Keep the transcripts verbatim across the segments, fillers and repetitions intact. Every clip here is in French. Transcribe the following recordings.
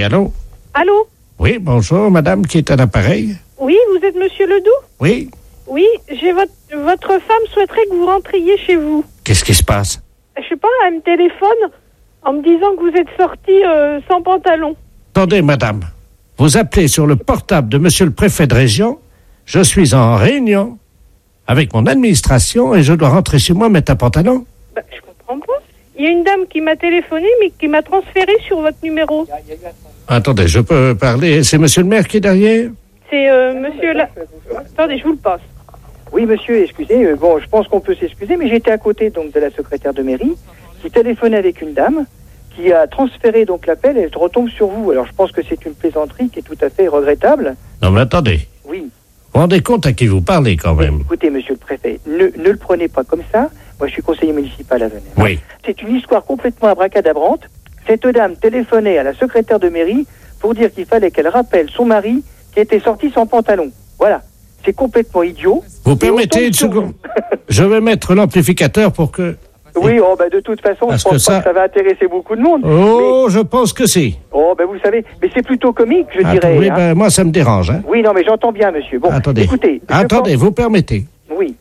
allô? Allô? Oui, bonjour, madame qui est à l'appareil. Oui, vous êtes monsieur Ledoux? Oui. Oui, j'ai votre, votre femme souhaiterait que vous rentriez chez vous. Qu'est-ce qui se passe? Je sais pas, elle me téléphone en me disant que vous êtes sorti euh, sans pantalon. Attendez, madame. Vous appelez sur le portable de monsieur le préfet de région. Je suis en réunion avec mon administration et je dois rentrer chez moi mettre un pantalon. Bah, je comprends pas. Il y a une dame qui m'a téléphoné, mais qui m'a transféré sur votre numéro. Attendez, je peux parler. C'est monsieur le maire qui est derrière? C'est euh, monsieur la... Attendez, je vous le passe. Oui, monsieur, excusez. Euh, bon, je pense qu'on peut s'excuser, mais j'étais à côté donc de la secrétaire de mairie qui téléphonait avec une dame qui a transféré donc l'appel et elle retombe sur vous. Alors, je pense que c'est une plaisanterie qui est tout à fait regrettable. Non, mais attendez. Oui. Vous vous rendez compte à qui vous parlez quand même? Écoutez, monsieur le préfet, ne, ne le prenez pas comme ça. Moi, je suis conseiller municipal à Venelle. Oui. C'est une histoire complètement abracadabrante. Cette dame téléphonait à la secrétaire de mairie pour dire qu'il fallait qu'elle rappelle son mari qui était sorti sans pantalon. Voilà. C'est complètement idiot. Vous permettez une seconde? Je vais mettre l'amplificateur pour que... Oui, oh, bah, de toute façon, Parce je pense que pas ça... que ça va intéresser beaucoup de monde. Oh, mais... je pense que si. Oh, ben bah, vous savez, mais c'est plutôt comique, je Attends, dirais. Oui, hein. ben, moi, ça me dérange. Hein. Oui, non, mais j'entends bien, monsieur. Bon, attendez. Écoutez. Attendez, pense... vous permettez? Oui.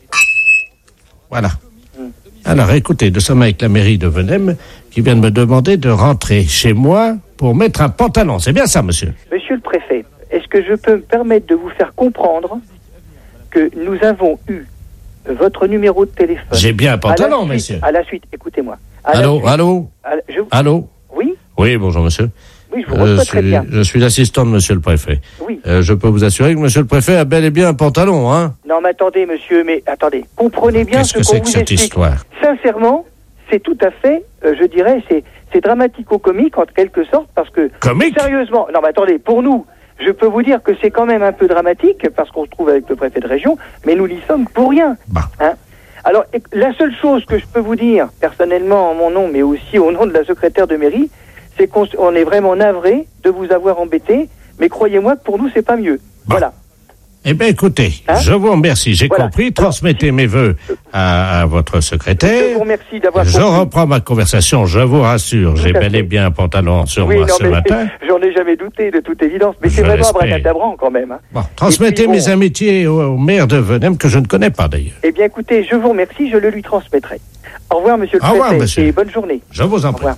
Voilà. Hum. Alors, écoutez, nous sommes avec la mairie de Venelle qui vient de me demander de rentrer chez moi pour mettre un pantalon. C'est bien ça, monsieur? Monsieur le préfet, est-ce que je peux me permettre de vous faire comprendre que nous avons eu votre numéro de téléphone? J'ai bien un pantalon, suite, monsieur. À la suite, écoutez-moi. Allô, suite, allô la, je... Allô Oui. Oui, bonjour, monsieur. Oui, je vous reçois je très suis, bien. Je suis l'assistant de monsieur le préfet. Oui. Euh, je peux vous assurer que monsieur le préfet a bel et bien un pantalon, hein? Non, mais attendez, monsieur, mais attendez. Comprenez bien Qu'est-ce ce que qu'on c'est vous que cette explique. histoire? Sincèrement, c'est tout à fait, euh, je dirais, c'est, c'est dramatico-comique en quelque sorte, parce que... Comique? Sérieusement, non, mais attendez, pour nous... Je peux vous dire que c'est quand même un peu dramatique, parce qu'on se trouve avec le préfet de région, mais nous n'y sommes pour rien. Bah. Hein? Alors, la seule chose que je peux vous dire, personnellement en mon nom, mais aussi au nom de la secrétaire de mairie, c'est qu'on on est vraiment navré de vous avoir embêté, mais croyez-moi que pour nous, c'est pas mieux. Bah. Voilà. Eh bien, écoutez, hein? je vous remercie. J'ai voilà. compris. Transmettez mes voeux à, à votre secrétaire. Je vous remercie d'avoir Je compris. reprends ma conversation, je vous rassure. J'ai bel et bien un pantalon sur oui, moi non, ce mais matin. J'en ai jamais douté, de toute évidence. Mais Je c'est vraiment l'espère. abracadabrant quand même. Hein. Bon, transmettez puis, bon, mes amitiés au, au maire de Venelle, que je ne connais pas d'ailleurs. Eh bien, écoutez, je vous remercie, je le lui transmettrai. Au revoir, monsieur le Au revoir, préfet, monsieur. et bonne journée. Je vous en Au prie. revoir.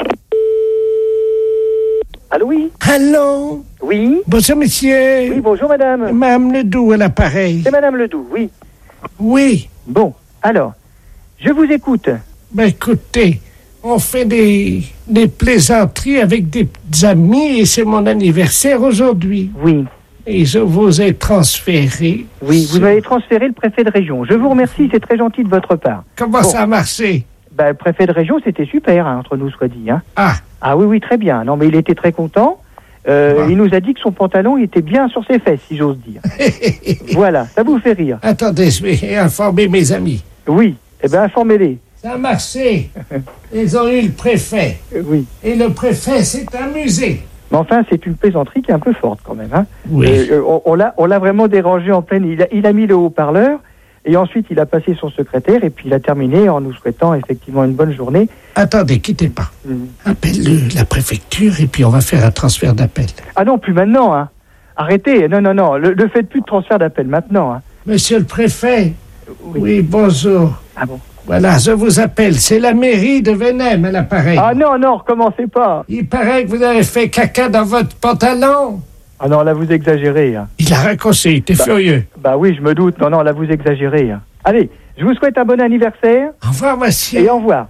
Allô, oui? Allô? Oui? Bonjour, monsieur. Oui, bonjour, madame. Madame Ledoux à l'appareil. C'est madame Ledoux, oui. Oui. Bon, alors, je vous écoute. Ben écoutez, on fait des, des plaisanteries avec des petits amis et c'est mon anniversaire aujourd'hui. Oui. Et je vous ai transféré. Oui, sur... vous m'avez transféré le préfet de région. Je vous remercie, c'est très gentil de votre part. Comment bon. ça a marché? Ben, le préfet de région, c'était super, hein, entre nous, soit dit. Hein. Ah. Ah oui, oui, très bien. Non, mais il était très content. Euh, ah. Il nous a dit que son pantalon il était bien sur ses fesses, si j'ose dire. Voilà, ça vous fait rire. Attendez, je vais informer mes amis. Oui, eh bien, informez-les. Ça a marché. Ils ont eu le préfet. Euh, oui. Et le préfet s'est amusé. Mais enfin, c'est une plaisanterie qui est un peu forte quand même. Hein. Oui. Euh, on, on, l'a, on l'a vraiment dérangé en pleine... Il a, il a mis le haut-parleur, et ensuite il a passé son secrétaire, et puis il a terminé en nous souhaitant effectivement une bonne journée. Attendez, quittez pas. Mmh. Appelle-le, la préfecture, et puis on va faire un transfert d'appel. Ah non, plus maintenant. Hein. Arrêtez, non, non, non. Ne faites plus de transfert d'appel maintenant. Hein. Monsieur le préfet. Oui. Oui, bonjour. Ah bon? Voilà, je vous appelle. C'est la mairie de Venelle à l'appareil. Ah non, non, recommencez pas. Il paraît que vous avez fait caca dans votre pantalon. Ah non, là, vous exagérez. Hein. Il a raccroché, il était bah, furieux. Bah oui, je me doute. Non, non, là, vous exagérez. Hein. Allez, je vous souhaite un bon anniversaire. Au revoir, monsieur. Et au revoir.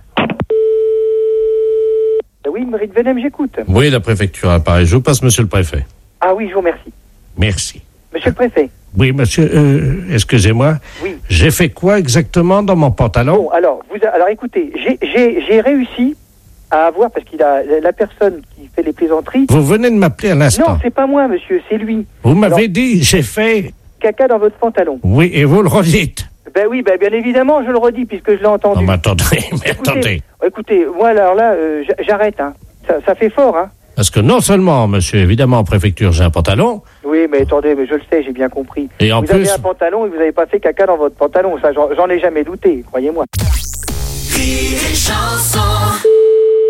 Oui, Marie de Venelle, j'écoute. Oui, la préfecture à l'appareil. Je vous passe monsieur le préfet. Ah oui, je vous remercie. Merci. Monsieur le préfet. Oui, monsieur, euh, excusez-moi. Oui. J'ai fait quoi exactement dans mon pantalon? Bon, alors, vous a, alors écoutez, j'ai, j'ai, j'ai réussi à avoir, parce qu'il a la personne qui fait les plaisanteries... Vous venez de m'appeler à l'instant. Non, c'est pas moi, monsieur, c'est lui. Vous m'avez alors, dit, j'ai fait... Caca dans votre pantalon. Oui, et vous le redites. Ben oui, ben bien évidemment, je le redis, puisque je l'ai entendu. Non, mais attendez, mais écoutez, attendez. Écoutez, moi, alors là, euh, j'arrête, hein. Ça, ça fait fort, hein. Parce que non seulement, monsieur, évidemment, en préfecture, j'ai un pantalon... Oui, mais attendez, mais je le sais, j'ai bien compris. Et en vous plus... avez un pantalon et vous n'avez pas fait caca dans votre pantalon, ça, j'en, j'en ai jamais douté, croyez-moi.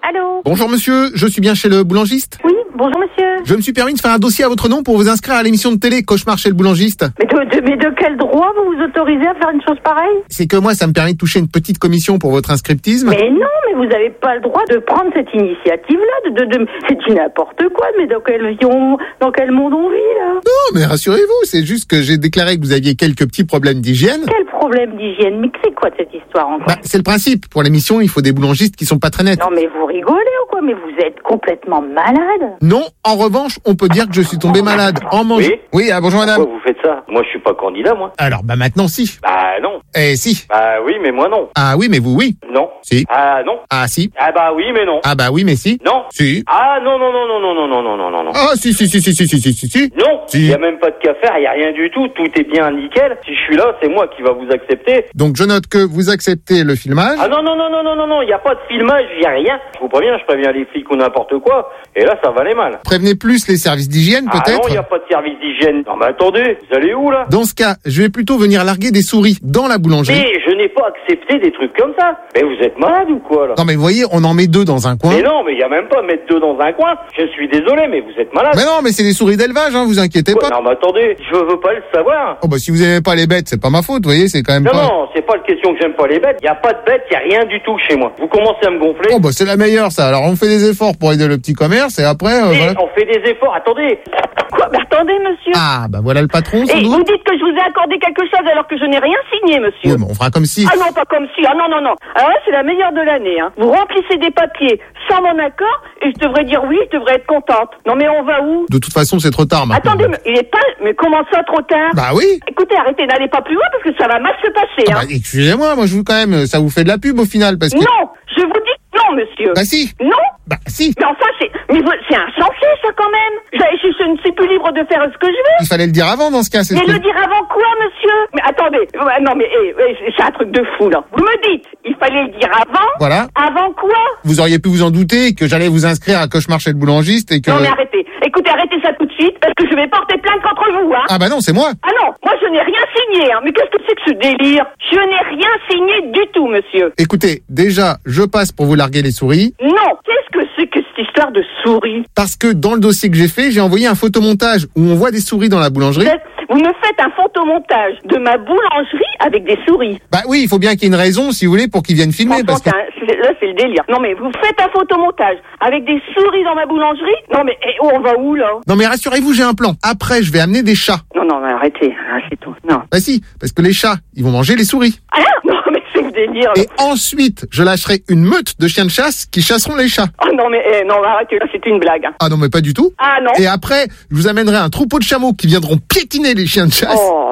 Allô? Bonjour monsieur, je suis bien chez le boulangiste? Oui, bonjour monsieur. Je me suis permis de faire un dossier à votre nom pour vous inscrire à l'émission de télé Cauchemar chez le boulangiste. Mais de, de, mais de quel droit vous vous autorisez à faire une chose pareille? C'est que moi, ça me permet de toucher une petite commission pour votre inscriptisme. Mais non, mais vous n'avez pas le droit de prendre cette initiative-là. De, de, de... C'est du n'importe quoi, mais dans quel, vie on, dans quel monde on vit, là? Non, mais rassurez-vous, c'est juste que j'ai déclaré que vous aviez quelques petits problèmes d'hygiène. Quel problème d'hygiène? Mais c'est quoi cette histoire encore? Bah, c'est le principe. Pour l'émission, il faut des boulangistes qui sont pas très nets. Non, mais vous rigolez ou quoi? Mais vous êtes complètement malade. Non, en revanche, on peut dire que je suis tombé malade en mangeant. Oui, oui ah, bonjour madame. Pourquoi vous faites ça? Moi, je suis pas candidat, moi. Alors, bah maintenant, si. Bah non. Eh, si. Bah oui, mais moi non. Ah oui, mais vous, oui. Non. Si. Ah non. Ah si. Ah bah oui, mais non. Ah bah oui, mais si. Non. Si. Ah non, non, non, non, non, non, non, non, non, non, non. Ah si, si, si, si, si, si, si, si, si. Non. Si. Il y a même pas de qu'à faire, il y a rien du tout. Tout est bien nickel. Si je suis là, c'est moi qui va vous accepter. Donc, je note que vous acceptez le filmage. Ah non, non, non, non, non, non, non, il y a pas de filmage, il y a rien. Je vous préviens, je préviens les flics ou n'importe quoi. Et là, ça valait mal. Prévenez plus les services d'hygiène, Ah peut-être. non, il y a pas de service d'hygiène. Non, mais attendez, vous allez où, là? Dans ce cas, je vais plutôt venir larguer des souris dans la boulangerie. Mais je n'ai pas accepté des trucs comme ça. Mais vous êtes malade ou quoi, là? Non mais vous voyez, on en met deux dans un coin. Mais non, mais il y a même pas à mettre deux dans un coin. Je suis désolé, mais vous êtes malade. Mais non, mais c'est des souris d'élevage, hein, vous inquiétez Quoi? pas. Non, mais attendez, je veux pas le savoir. Oh bah si vous aimez pas les bêtes, c'est pas ma faute, vous voyez, c'est quand même Non, pas... non, c'est pas la question que j'aime pas les bêtes. Il y a pas de bêtes, il y a rien du tout chez moi. Vous commencez à me gonfler. Oh bah c'est la meilleure ça, alors on fait des efforts pour aider le petit commerce et après... euh, Et voilà. on fait des efforts. Attendez. Quoi? Mais attendez, monsieur. Ah bah voilà le patron, sans Et doute. vous dites que je vous ai accordé quelque chose alors que je n'ai rien signé, monsieur. Oui, mais on fera comme si... Ah non, pas comme si. Ah non, non, non. Alors là, c'est la meilleure de l'année. Hein. Vous remplissez des papiers sans mon accord et je devrais dire oui, je devrais être contente. Non, mais on va où? De toute façon, c'est trop tard maintenant. Attendez, mais il est pas... Mais comment ça, trop tard? Bah oui. Écoutez, arrêtez, n'allez pas plus loin parce que ça va mal se passer. Ah Hein. bah, excusez-moi, moi je vous quand même, ça vous fait de la pub au final parce que... Non, je vous dis non, monsieur. Bah si. Non. Bah si. Mais enfin, c'est... Mais vous... c'est insensé, ça, quand même. Je, je, je ne suis plus libre de faire ce que je veux. Il fallait le dire avant dans ce cas, c'est Mais ce que... le dire avant quoi, monsieur? Mais attendez, ouais, non mais eh, eh, c'est un truc de fou, là. Vous me dites, il fallait le dire avant? Voilà. Avant quoi? Vous auriez pu vous en douter que j'allais vous inscrire à Cauchemar chez le boulangiste et que... Non mais arrêtez. Écoutez, arrêtez ça tout de suite, parce que je vais porter plainte contre vous, hein. Ah bah non, c'est moi. Ah non, moi je n'ai rien signé, hein. Mais qu'est-ce que c'est que ce délire? Je n'ai rien signé du tout, monsieur. Écoutez, déjà, je passe pour vous larguer les souris. Non, qu'est-ce que c'est que cette histoire de souris? Parce que dans le dossier que j'ai fait, j'ai envoyé un photomontage où on voit des souris dans la boulangerie. Vous, êtes- vous me faites un photomontage de ma boulangerie avec des souris. Bah oui, il faut bien qu'il y ait une raison, si vous voulez, pour qu'ils viennent filmer. Franchement, Parce que... c'est un- c'est- là, c'est le délire. Non, mais vous faites un photomontage avec des souris dans ma boulangerie? Non, mais eh, oh, on va où, là? Non mais rassurez-vous, j'ai un plan. Après, je vais amener des chats. Non, non, mais arrêtez. Ah, c'est tout. Non. Bah si, parce que les chats, ils vont manger les souris. Ah, non, mais c'est le délire. là. Et ensuite, je lâcherai une meute de chiens de chasse qui chasseront les chats. Oh, non, mais eh, non, arrêtez. Là, c'est une blague. hein. Ah non, mais pas du tout. Ah, non. Et après, je vous amènerai un troupeau de chameaux qui viendront piétiner les chiens de chasse. Oh.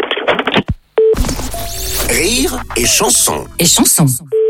Rire et chanson. Et chanson.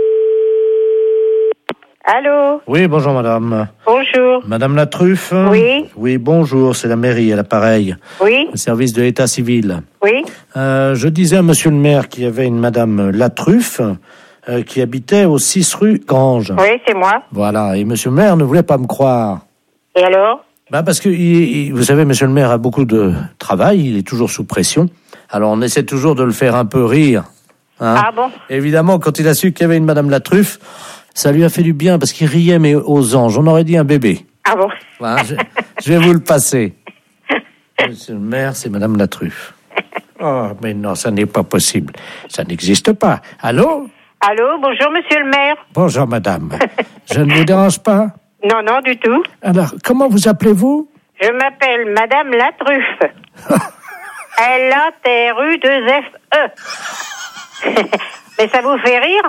Allô? Oui, bonjour madame. Bonjour. Madame la Truffe? Oui. Oui, bonjour, c'est la mairie à l'appareil, Oui, le service de l'état civil. oui. Euh, je disais à monsieur le maire qu'il y avait une madame La Truffe euh, qui habitait au six rue Grange. Oui, c'est moi. Voilà, et monsieur le maire ne voulait pas me croire. Et alors? Bah parce que, il, il- vous savez, monsieur le maire a beaucoup de travail, il est toujours sous pression. Alors on essaie toujours de le faire un peu rire. hein. Ah bon? Évidemment, quand il a su qu'il y avait une madame La Truffe, ça lui a fait du bien parce qu'il riait, mais aux anges. On aurait dit un bébé. Ah bon? Voilà, je, je vais vous le passer. Monsieur le maire, c'est madame La Truffe. Oh, mais non, ça n'est pas possible. Ça n'existe pas. Allô? Allô, bonjour, monsieur le maire. Bonjour, madame. Je ne vous dérange pas? Non, non, du tout. Alors, comment vous appelez-vous? Je m'appelle Madame La Truffe. L A T R U deux F E. Mais ça vous fait rire?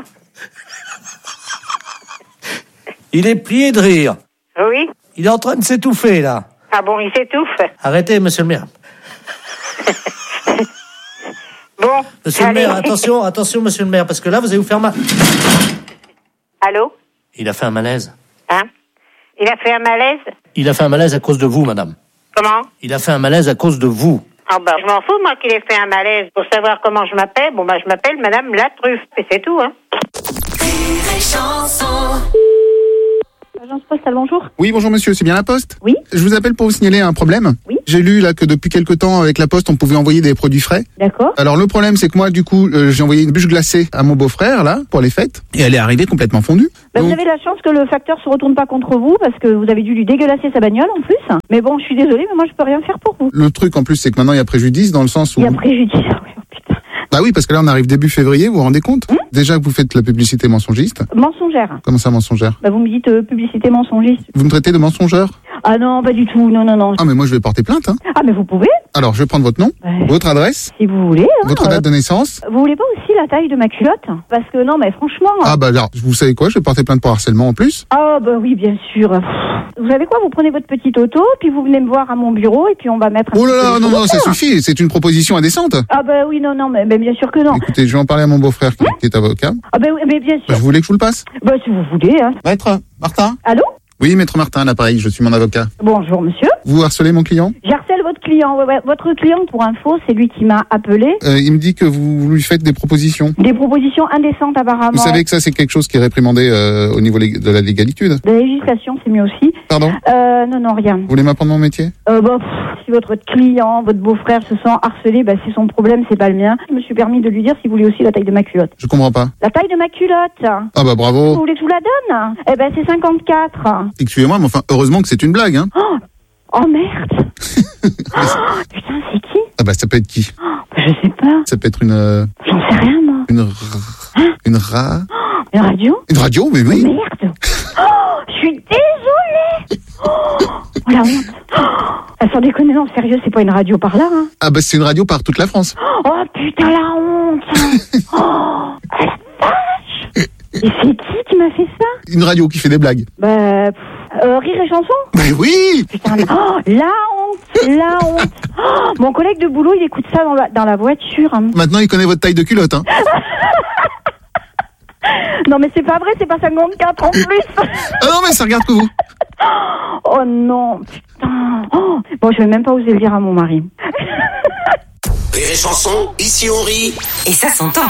Il est plié de rire. Oui. Il est en train de s'étouffer, là. Ah bon, il s'étouffe. Arrêtez, monsieur le maire. Bon. Monsieur allez. le maire, attention, attention, monsieur le maire, parce que là, vous allez vous faire mal. Allô? Il a fait un malaise. Hein? Il a fait un malaise? Il a fait un malaise à cause de vous, madame. Comment? Il a fait un malaise à cause de vous. Ah bah, je m'en fous, moi, qu'il ait fait un malaise. Pour savoir comment je m'appelle, bon bah, je m'appelle Madame La Truffe. Et c'est tout, hein. Rire et chanson. Agence postale, bonjour. Oui, bonjour monsieur, c'est bien la Poste? Oui. Je vous appelle pour vous signaler un problème. Oui. J'ai lu là que depuis quelque temps avec la Poste, on pouvait envoyer des produits frais. D'accord. Alors le problème, c'est que moi, du coup, euh, j'ai envoyé une bûche glacée à mon beau-frère là pour les fêtes, et elle est arrivée complètement fondue. Bah, Donc- Vous avez la chance que le facteur se retourne pas contre vous parce que vous avez dû lui dégueulasser sa bagnole en plus. Mais bon, je suis désolée, mais moi je peux rien faire pour vous. Le truc en plus, c'est que maintenant il y a préjudice dans le sens où. Il y a préjudice. Ah oui, oh, putain. Bah oui, parce que là on arrive début février, vous vous rendez compte? Déjà que vous faites la publicité mensongiste. Mensongère. Comment ça, mensongère? Bah, vous me dites euh, publicité mensongiste. Vous me traitez de mensongeur? Ah non, pas du tout. Non, non, non. Ah mais moi je vais porter plainte. Hein. Ah, mais vous pouvez, Alors je vais prendre votre nom, Ouais. votre adresse, si vous voulez. hein, votre euh, date de naissance. Vous voulez pas aussi la taille de ma culotte? Parce que non, mais franchement. Ah bah alors, vous savez quoi? Je vais porter plainte pour harcèlement en plus. Ah bah oui, bien sûr. Vous savez quoi? Vous prenez votre petite auto, puis vous venez me voir à mon bureau, et puis on va mettre. un Oh là petit peu là, les non choses non, au ça clair. suffit. C'est une proposition indécente. Ah bah oui, non, non, mais, mais bien sûr que non. Écoutez, je vais en parler à mon beau-frère qui, qui est avocat. Ah bah oui, mais bien sûr. Vous voulez que je vous le passe? Bah si vous voulez, hein. Maître Martin? Allô? Oui, maître Martin, l'appareil, je suis mon avocat. Bonjour, monsieur. Vous harcelez mon client? J'harcèle votre client. Ouais, ouais. Votre client, pour info, c'est lui qui m'a appelé. Euh, il me dit que vous lui faites des propositions. Des propositions indécentes, apparemment. Vous savez que ça, c'est quelque chose qui est réprimandé euh, au niveau lég- de la légalitude. La législation, c'est mieux aussi. Pardon? Euh, non, non, rien. Vous voulez m'apprendre mon métier? Euh, bah, pff, si votre client, votre beau-frère se sent harcelé, bah, c'est son problème, c'est pas le mien. Je me suis permis de lui dire s'il voulait aussi la taille de ma culotte. Je comprends pas. La taille de ma culotte. Ah bah Vous bravo. voulez que je vous la donne? Eh ben, c'est cinquante-quatre. Excusez-moi, mais enfin, heureusement que c'est une blague, hein. Oh, oh merde. Oh, putain, c'est qui? Ah bah ça peut être qui? Bah, je sais pas. Ça peut être une... euh, J'en sais rien, moi. une... r- une ra... Une radio? Une radio, mais oui. Merde. Oh, je suis désolée. Oh, oh, la honte. Oh, sans déconner, non, sérieux, c'est pas une radio par là, hein. Ah bah c'est une radio par toute la France. Oh, putain, la honte. Oh, la vache. Et c'est qui qui m'a fait ça? Une radio qui fait des blagues. Bah, pff, euh, rire et chanson? Mais oui. Putain, la, oh, la honte, la honte. Oh, mon collègue de boulot, il écoute ça dans la, dans la voiture. Hein. Maintenant, il connaît votre taille de culotte, hein. Non, mais c'est pas vrai, c'est pas cinquante-quatre en plus. Ah non, mais ça regarde que vous. Oh non, putain. Oh, bon, je vais même pas oser le dire à mon mari. Rire et chanson, ici on rit. Et ça s'entend.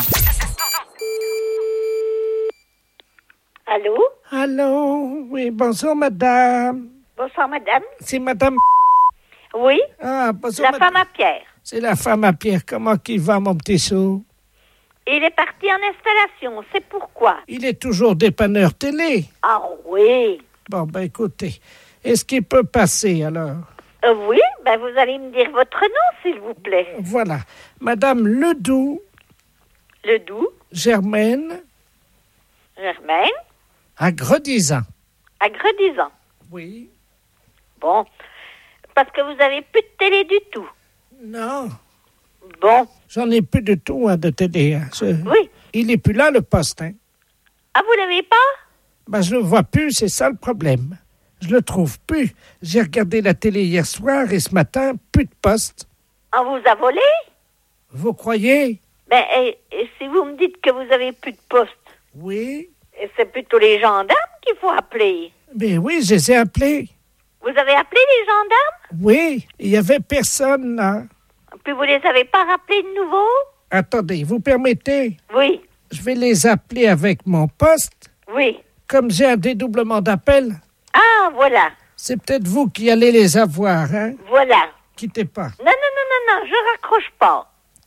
Allô? Allô? Oui, bonjour, madame. Bonsoir, madame. C'est madame... Oui? Ah, bonjour, La madame. femme à Pierre. C'est la femme à Pierre. Comment qu'il va, mon petit sou? Il est parti en installation, c'est pourquoi? Il est toujours dépanneur télé. Ah oui. Bon, ben écoutez, est-ce qu'il peut passer, alors? Euh, oui, ben vous allez me dire votre nom, s'il vous plaît. Voilà. Madame Ledoux, Le Doux, Germaine, Germaine, à Gredizan. à Gredizan. Oui. Bon, parce que vous avez plus de télé du tout. Non. Bon, J'en ai plus de tout, hein, de télé. Hein. Je- oui. Il est plus là, le poste, hein. Ah, vous l'avez pas? Ben, je le vois plus, c'est ça le problème. Je le trouve plus. J'ai regardé la télé hier soir et ce matin, plus de poste. On vous a volé? Vous croyez? Ben, et, et si vous me dites que vous avez plus de poste, Oui. et c'est plutôt les gendarmes qu'il faut appeler. Ben oui, je les ai appelés. Vous avez appelé les gendarmes? Oui, il y avait personne, là. Puis vous les avez pas rappelés de nouveau? Attendez, vous permettez? Oui, Je vais les appeler avec mon poste. oui. Comme j'ai un dédoublement d'appel, Ah, voilà, c'est peut-être vous qui allez les avoir, hein? voilà. Quittez pas. Non, non, non, non, non, je raccroche pas.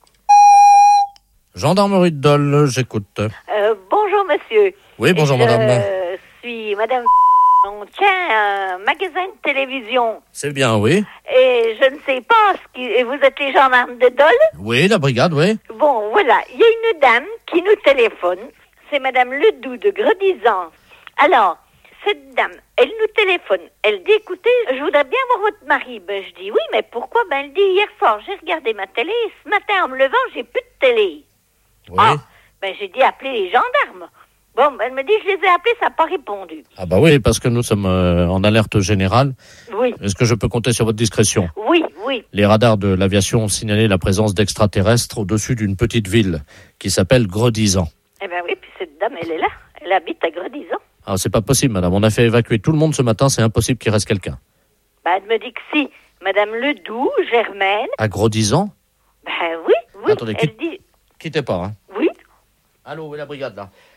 Gendarmerie de Dole, j'écoute. Euh, bonjour, monsieur. Oui, bonjour, je madame. Je suis madame... On tient un magasin de télévision. C'est bien, oui. Et je ne sais pas, ce qui... et vous êtes les gendarmes de Dole? Oui, la brigade, oui. Bon, voilà, il y a une dame qui nous téléphone. C'est madame Ledoux de Gredizan. Alors, cette dame, elle nous téléphone. Elle dit, écoutez, je voudrais bien voir votre mari. Ben, je dis, oui, mais pourquoi? Ben, elle dit, hier soir, j'ai regardé ma télé. Et ce matin, en me levant, j'ai plus de télé. Oui. Ah, ben, j'ai dit, appelez les gendarmes. Bon, ben, elle me dit, je les ai appelés, ça n'a pas répondu. Ah bah oui, parce que nous sommes euh, en alerte générale. Oui, Est-ce que je peux compter sur votre discrétion? oui, oui. Les radars de l'aviation ont signalé la présence d'extraterrestres au-dessus d'une petite ville qui s'appelle Gredizan. Eh ben oui, puis cette dame, elle est là. Elle habite à Gredizan. Ah, c'est pas possible, madame. On a fait évacuer tout le monde ce matin, c'est impossible qu'il reste quelqu'un. Ben, elle me dit que si. Madame Ledoux, Germaine, À Gredizan? ben oui, oui. Attendez, elle quitte- dit, Quittez pas, hein. oui. Allô, où est la brigade, là?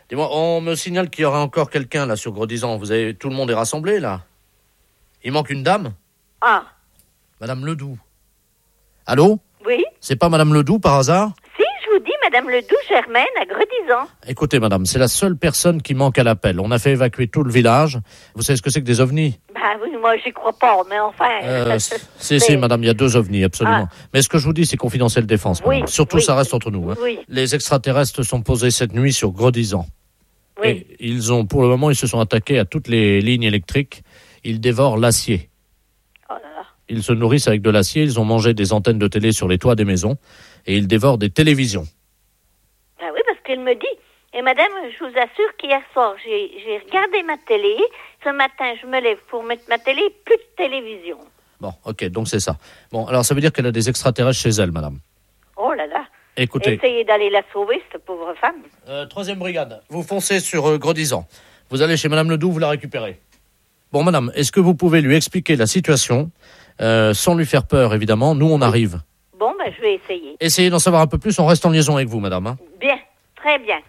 Dis-moi, on me signale qu'il y aura encore quelqu'un là sur Gredizan. Vous avez, tout le monde est rassemblé là. Il manque une dame. Ah. Madame Ledoux. Allô? Oui. C'est pas Madame Ledoux par hasard? Si, je vous dis, Madame Ledoux Germaine à Gredizan. Écoutez, madame, c'est la seule personne qui manque à l'appel. On a fait évacuer tout le village. Vous savez ce que c'est que des ovnis? Bah oui, moi j'y crois pas, mais enfin... euh, Si, si, madame, il y a deux ovnis, absolument. Ah. Mais ce que je vous dis, c'est confidentiel défense. Oui, Surtout, oui. ça reste entre nous. Hein. Oui. Les extraterrestres sont posés cette nuit sur Gredizan. Oui. Et ils ont, pour le moment, ils se sont attaqués à toutes les lignes électriques. Ils dévorent l'acier. Oh là là. Ils se nourrissent avec de l'acier. Ils ont mangé des antennes de télé sur les toits des maisons. Et ils dévorent des télévisions. Ah oui, parce qu'elle me dit... Et madame, je vous assure qu'hier soir, j'ai, j'ai regardé ma télé. Ce matin, je me lève pour mettre ma télé, plus de télévision. Bon, ok, donc c'est ça. Bon, alors ça veut dire qu'elle a des extraterrestres chez elle, madame. Oh là là. Écoutez. Essayez d'aller la sauver, cette pauvre femme. Euh, troisième brigade, vous foncez sur euh, Gredizan. Vous allez chez madame Ledoux, vous la récupérez. Bon, madame, est-ce que vous pouvez lui expliquer la situation, euh, sans lui faire peur, évidemment? Nous, on arrive. Bon, ben, je vais essayer. Essayez d'en savoir un peu plus, on reste en liaison avec vous, madame. Hein. Bien, très bien.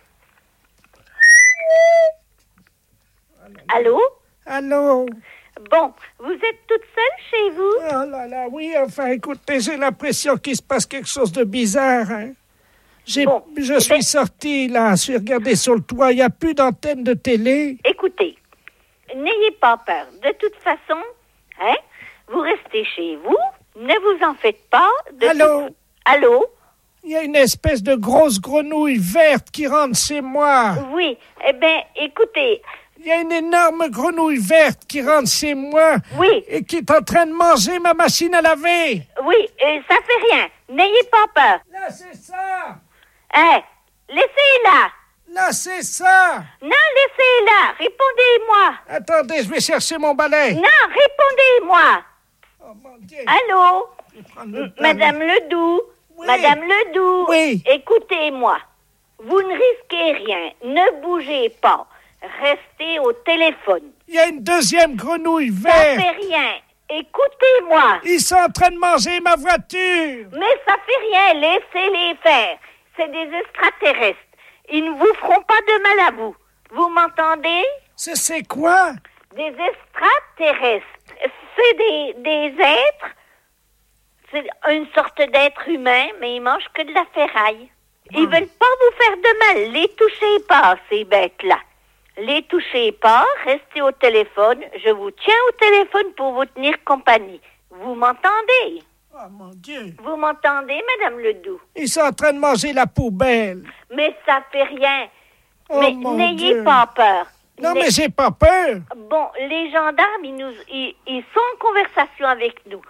Allô? Allô? Bon, vous êtes toute seule chez vous? Oh là là, oui, enfin, écoutez, j'ai l'impression qu'il se passe quelque chose de bizarre. Hein. J'ai, bon, je suis ben, sorti, là, je suis regardé sur le toit, il n'y a plus d'antenne de télé. Écoutez, n'ayez pas peur. De toute façon, hein, vous restez chez vous, ne vous en faites pas. De Allô? Tout... Allô? Il y a une espèce de grosse grenouille verte qui rentre chez moi. Oui, eh bien, écoutez... Il y a une énorme grenouille verte qui rentre chez moi. Oui. Et qui est en train de manger ma machine à laver. Oui, et ça fait rien. N'ayez pas peur. Là, c'est ça. Hein, laissez-la. Là, c'est ça. Non, laissez-la. Répondez-moi. Attendez, je vais chercher mon balai. Non, répondez-moi. Oh, mon Dieu. Allô? M- Madame Ledoux. Oui. Madame Ledoux. Oui. Écoutez-moi. Vous ne risquez rien. Ne bougez pas. Restez au téléphone. Il y a une deuxième grenouille verte. Ça fait rien. Écoutez-moi. Ils sont en train de manger ma voiture. Mais ça fait rien. Laissez-les faire. C'est des extraterrestres. Ils ne vous feront pas de mal à vous. Vous m'entendez? C'est, c'est quoi? Des extraterrestres. C'est des, des êtres. C'est une sorte d'être humain, mais ils mangent que de la ferraille. Ils veulent pas vous faire de mal. Les touchez pas, ces bêtes-là. Les touchez pas, restez au téléphone. Je vous tiens au téléphone pour vous tenir compagnie. Vous m'entendez? Oh, mon Dieu. Vous m'entendez, Madame Ledoux? Ils sont en train de manger la poubelle. Mais ça fait rien. Oh, mais mon n'ayez Dieu. pas peur. Non, Les- mais j'ai pas peur. Bon, les gendarmes, ils, nous, ils, ils sont en conversation avec nous.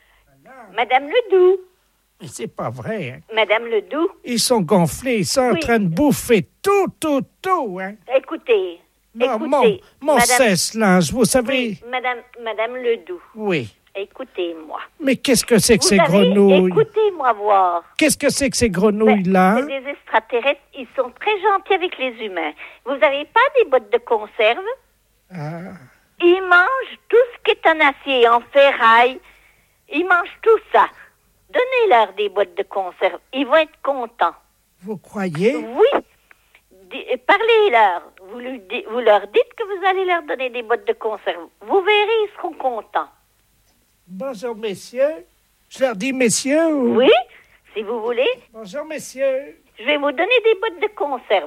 Madame Ledoux, Mais c'est pas vrai, hein. Madame Ledoux, Ils sont gonflés, ils sont en Oui. train de bouffer tout, tout, tout, hein. écoutez, Non, écoutez, mon, mon Madame, cesse-linge, vous savez. oui, Madame, Madame Ledoux, Oui. écoutez-moi. Mais qu'est-ce que c'est que Vous ces savez, grenouilles? écoutez-moi voir. Qu'est-ce que c'est que ces Ben, grenouilles-là? c'est des extraterrestres, ils sont très gentils avec les humains. Vous n'avez pas des boîtes de conserve? Ah. Ils mangent tout ce qui est en acier, en ferraille. Ils mangent tout ça. Donnez-leur des boîtes de conserve. Ils vont être contents. Vous croyez? Oui. Di- Parlez-leur. Vous, lui di- vous leur dites que vous allez leur donner des boîtes de conserve. Vous verrez, ils seront contents. Bonjour, messieurs. Je leur dis messieurs ou... Oui, si vous voulez. Bonjour, messieurs. Je vais vous donner des boîtes de conserve.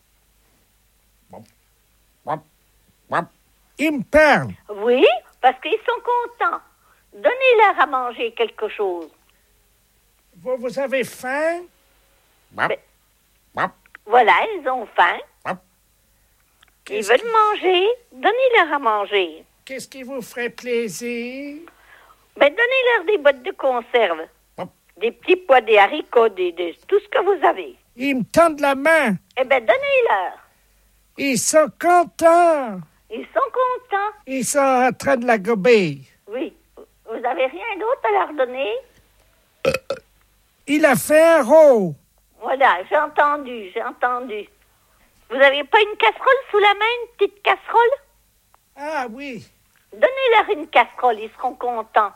Ils me parlent. Oui, parce qu'ils sont contents. Donnez-leur à manger quelque chose. Vous, vous avez faim? Voilà, ils ont faim. Ils Qu'est-ce veulent qui- manger. Donnez-leur à manger. Qu'est-ce qui vous ferait plaisir? Ben, donnez-leur des boîtes de conserve. Des petits pois, des haricots, des, des- tout ce que vous avez. Ils me tendent la main. Eh bien, donnez-leur. Ils sont contents. Ils sont contents. Ils sont en train de la gober. Oui. Vous avez rien d'autre à leur donner? Il a fait un rot. Voilà, j'ai entendu, j'ai entendu. Vous avez pas une casserole sous la main, une petite casserole? Ah oui. Donnez-leur une casserole, ils seront contents.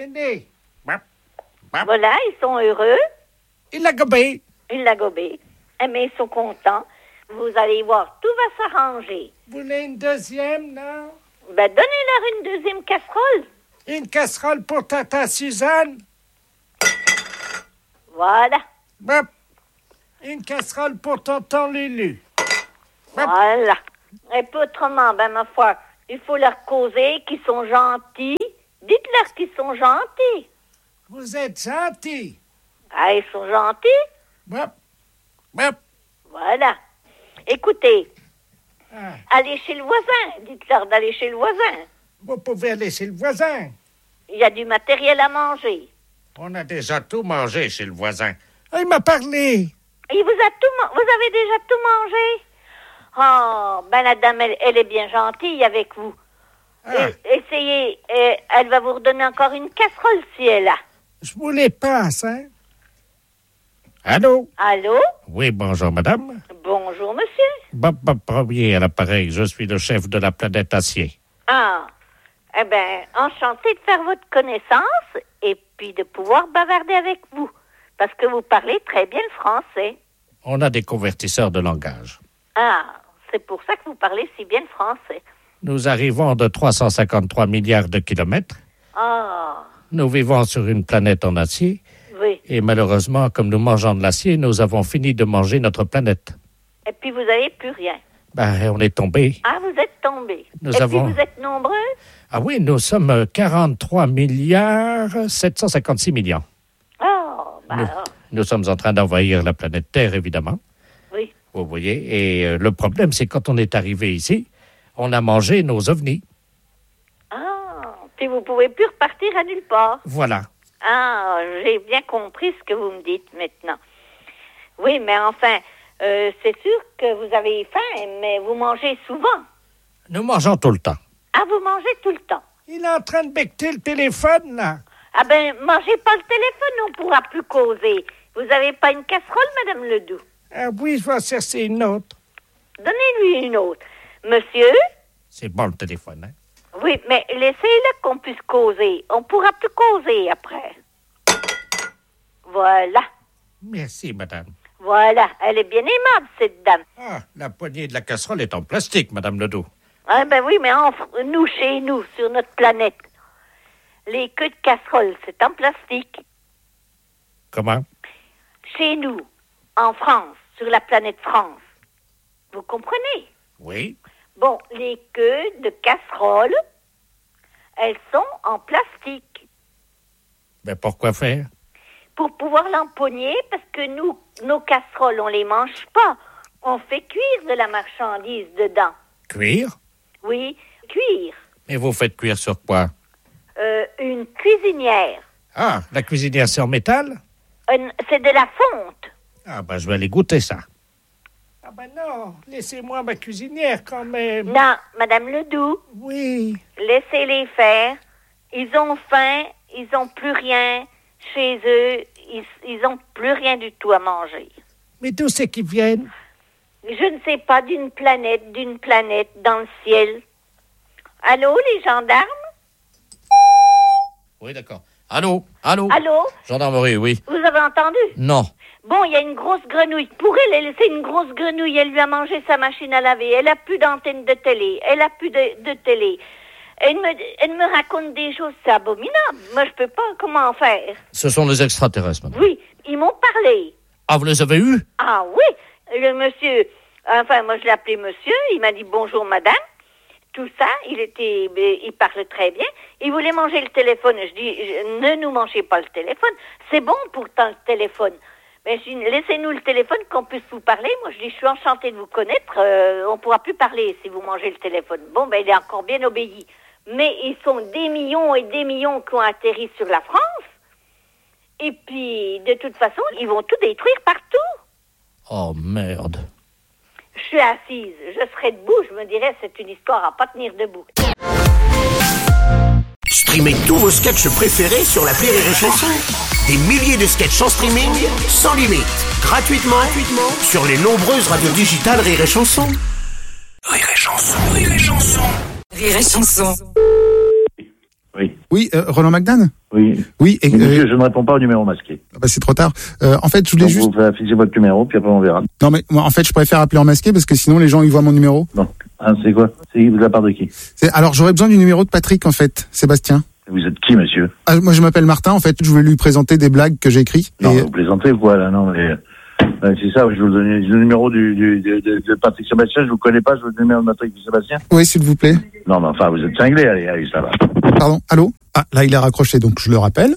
Tenez. Voilà, ils sont heureux. Il l'a gobé. Il l'a gobé. Eh, mais ils sont contents. Vous allez voir, tout va s'arranger. Vous voulez une deuxième, non? Ben, donnez-leur une deuxième casserole. Une casserole pour Tata Suzanne? Voilà. Hop. Une casserole pour Tonton Lulu. Hop. Voilà. Et puis autrement, ben, ma foi, il faut leur causer qu'ils sont gentils. Dites-leur qu'ils sont gentils. Vous êtes gentil. Ah, ils sont gentils? Hop. Hop. Voilà. Écoutez, Ah. allez chez le voisin. Dites-leur d'aller chez le voisin. Vous pouvez aller chez le voisin. Il y a du matériel à manger. On a déjà tout mangé chez le voisin. Ah, il m'a parlé. Il vous a tout man- Vous avez déjà tout mangé? Oh, ben la dame, elle, elle est bien gentille avec vous. Ah. Et- essayez, euh, elle va vous redonner encore une casserole si elle a. Je vous les passe, hein? Allô? Allô? Oui, bonjour, madame. Bonjour, monsieur. Bob Bob Premier à l'appareil. Je suis le chef de la planète Acier. Ah, eh ben, enchanté de faire votre connaissance et puis de pouvoir bavarder avec vous. Parce que vous parlez très bien le français. On a des convertisseurs de langage. Ah, c'est pour ça que vous parlez si bien le français. Nous arrivons de trois cent cinquante-trois milliards de kilomètres. Ah, Nous vivons sur une planète en acier. oui. Et malheureusement, comme nous mangeons de l'acier, nous avons fini de manger notre planète. Et puis vous n'avez plus rien. Ben, on est tombé. Ah, vous êtes tombé. Nous et avons- puis vous êtes nombreux? Ah oui, nous sommes quarante-trois milliards sept cent cinquante-six millions. Oh, bah Nous, alors, nous sommes en train d'envahir la planète Terre, évidemment. oui. Vous voyez, et euh, le problème, c'est quand on est arrivé ici, on a mangé nos ovnis. Ah, puis vous pouvez plus repartir à nulle part. Voilà. Ah, j'ai bien compris ce que vous me dites maintenant. Oui, mais enfin, euh, c'est sûr que vous avez faim, mais vous mangez souvent. Nous mangeons tout le temps. Ah, vous mangez tout le temps. Il est en train de becqueter le téléphone, là. Ah ben, mangez pas le téléphone, on pourra plus causer. Vous avez pas une casserole, Madame Ledoux? Ah oui, je vais en chercher une autre. Donnez-lui une autre. Monsieur? C'est bon, le téléphone, hein? Oui, mais laissez-le qu'on puisse causer. On pourra plus causer après. Voilà. Merci, madame. Voilà. Elle est bien aimable, cette dame. Ah, la poignée de la casserole est en plastique, madame Ledoux. Ah ben oui, mais en, nous, chez nous, sur notre planète, les queues de casserole, c'est en plastique. Comment? Chez nous, en France, sur la planète France. Vous comprenez? Oui. Bon, les queues de casserole, elles sont en plastique. Mais pourquoi faire? Pour pouvoir l'empoigner, parce que nous, nos casseroles, on les mange pas. On fait cuire de la marchandise dedans. Cuire? Oui, cuire. Et vous faites cuire sur quoi? Euh, une cuisinière. Ah, la cuisinière c'est en métal? Une- c'est de la fonte. Ah, ben, je vais aller goûter ça. Ah, ben non, laissez-moi ma cuisinière quand même. Non, Madame Ledoux, Oui. laissez-les faire. Ils ont faim, ils ont plus rien chez eux. Ils, ils ont plus rien du tout à manger. Mais d'où c'est qu'ils viennent? Je ne sais pas, d'une planète, d'une planète, dans le ciel. Allô, les gendarmes? Oui, d'accord. Allô? Allô? Allô? Gendarmerie, oui. Vous avez entendu? Non. Bon, il y a une grosse grenouille. Pour elle, elle c'est une grosse grenouille. Elle lui a mangé sa machine à laver. Elle a plus d'antenne de télé. Elle a plus de, de télé. Elle me, elle me raconte des choses, c'est abominable. Moi, je peux pas, comment faire? Ce sont les extraterrestres, madame. Oui, ils m'ont parlé. Ah, vous les avez eus? Ah oui, le monsieur, enfin, moi, je l'ai appelé monsieur. Il m'a dit bonjour, madame. Tout ça, il était, il parle très bien. Il voulait manger le téléphone. Je dis, je- ne nous mangez pas le téléphone. C'est bon pourtant le téléphone. Mais je dis, laissez-nous le téléphone qu'on puisse vous parler. Moi, je dis, je suis enchantée de vous connaître. Euh, on pourra plus parler si vous mangez le téléphone. Bon, ben, il est encore bien obéi. Mais ils sont des millions et des millions qui ont atterri sur la France. Et puis, de toute façon, ils vont tout détruire partout. Oh, merde. Je suis assise, je serai debout, je me dirais, c'est une histoire à pas tenir debout. Streamez tous vos sketchs préférés sur l'appli Rire et Chanson. Des milliers de sketchs en streaming, sans limite, gratuitement, gratuitement sur les nombreuses radios digitales Rire et Chanson. Rire et Chanson, Rire et Chanson. Rire et Chanson. Oui, euh, Roland McDan? Oui. Oui, et, Monsieur, euh, je ne réponds pas au numéro masqué. bah, passer trop tard. Euh, en fait, je voulais Donc juste... vous affichez votre numéro, puis après on verra. Non, mais moi, en fait, je préfère appeler en masqué parce que sinon les gens ils voient mon numéro. Non. Ah, c'est quoi? C'est de la part de qui? C'est... Alors, j'aurais besoin du numéro de Patrick, en fait, Sébastien. Vous êtes qui, monsieur? Ah, moi, je m'appelle Martin. En fait, je voulais lui présenter des blagues que j'ai écrites. Non, et... vous plaisantez ou quoi, là? Non, mais... Euh, c'est ça, je vous donne le numéro du, du, de, de, de Patrick Sébastien, je vous connais pas, je vous donne le numéro de Patrick Sébastien? Oui, s'il vous plaît. Non, mais enfin, vous êtes cinglé, allez, allez, ça va. Pardon, allô? Ah, là, il est raccroché, donc je le rappelle.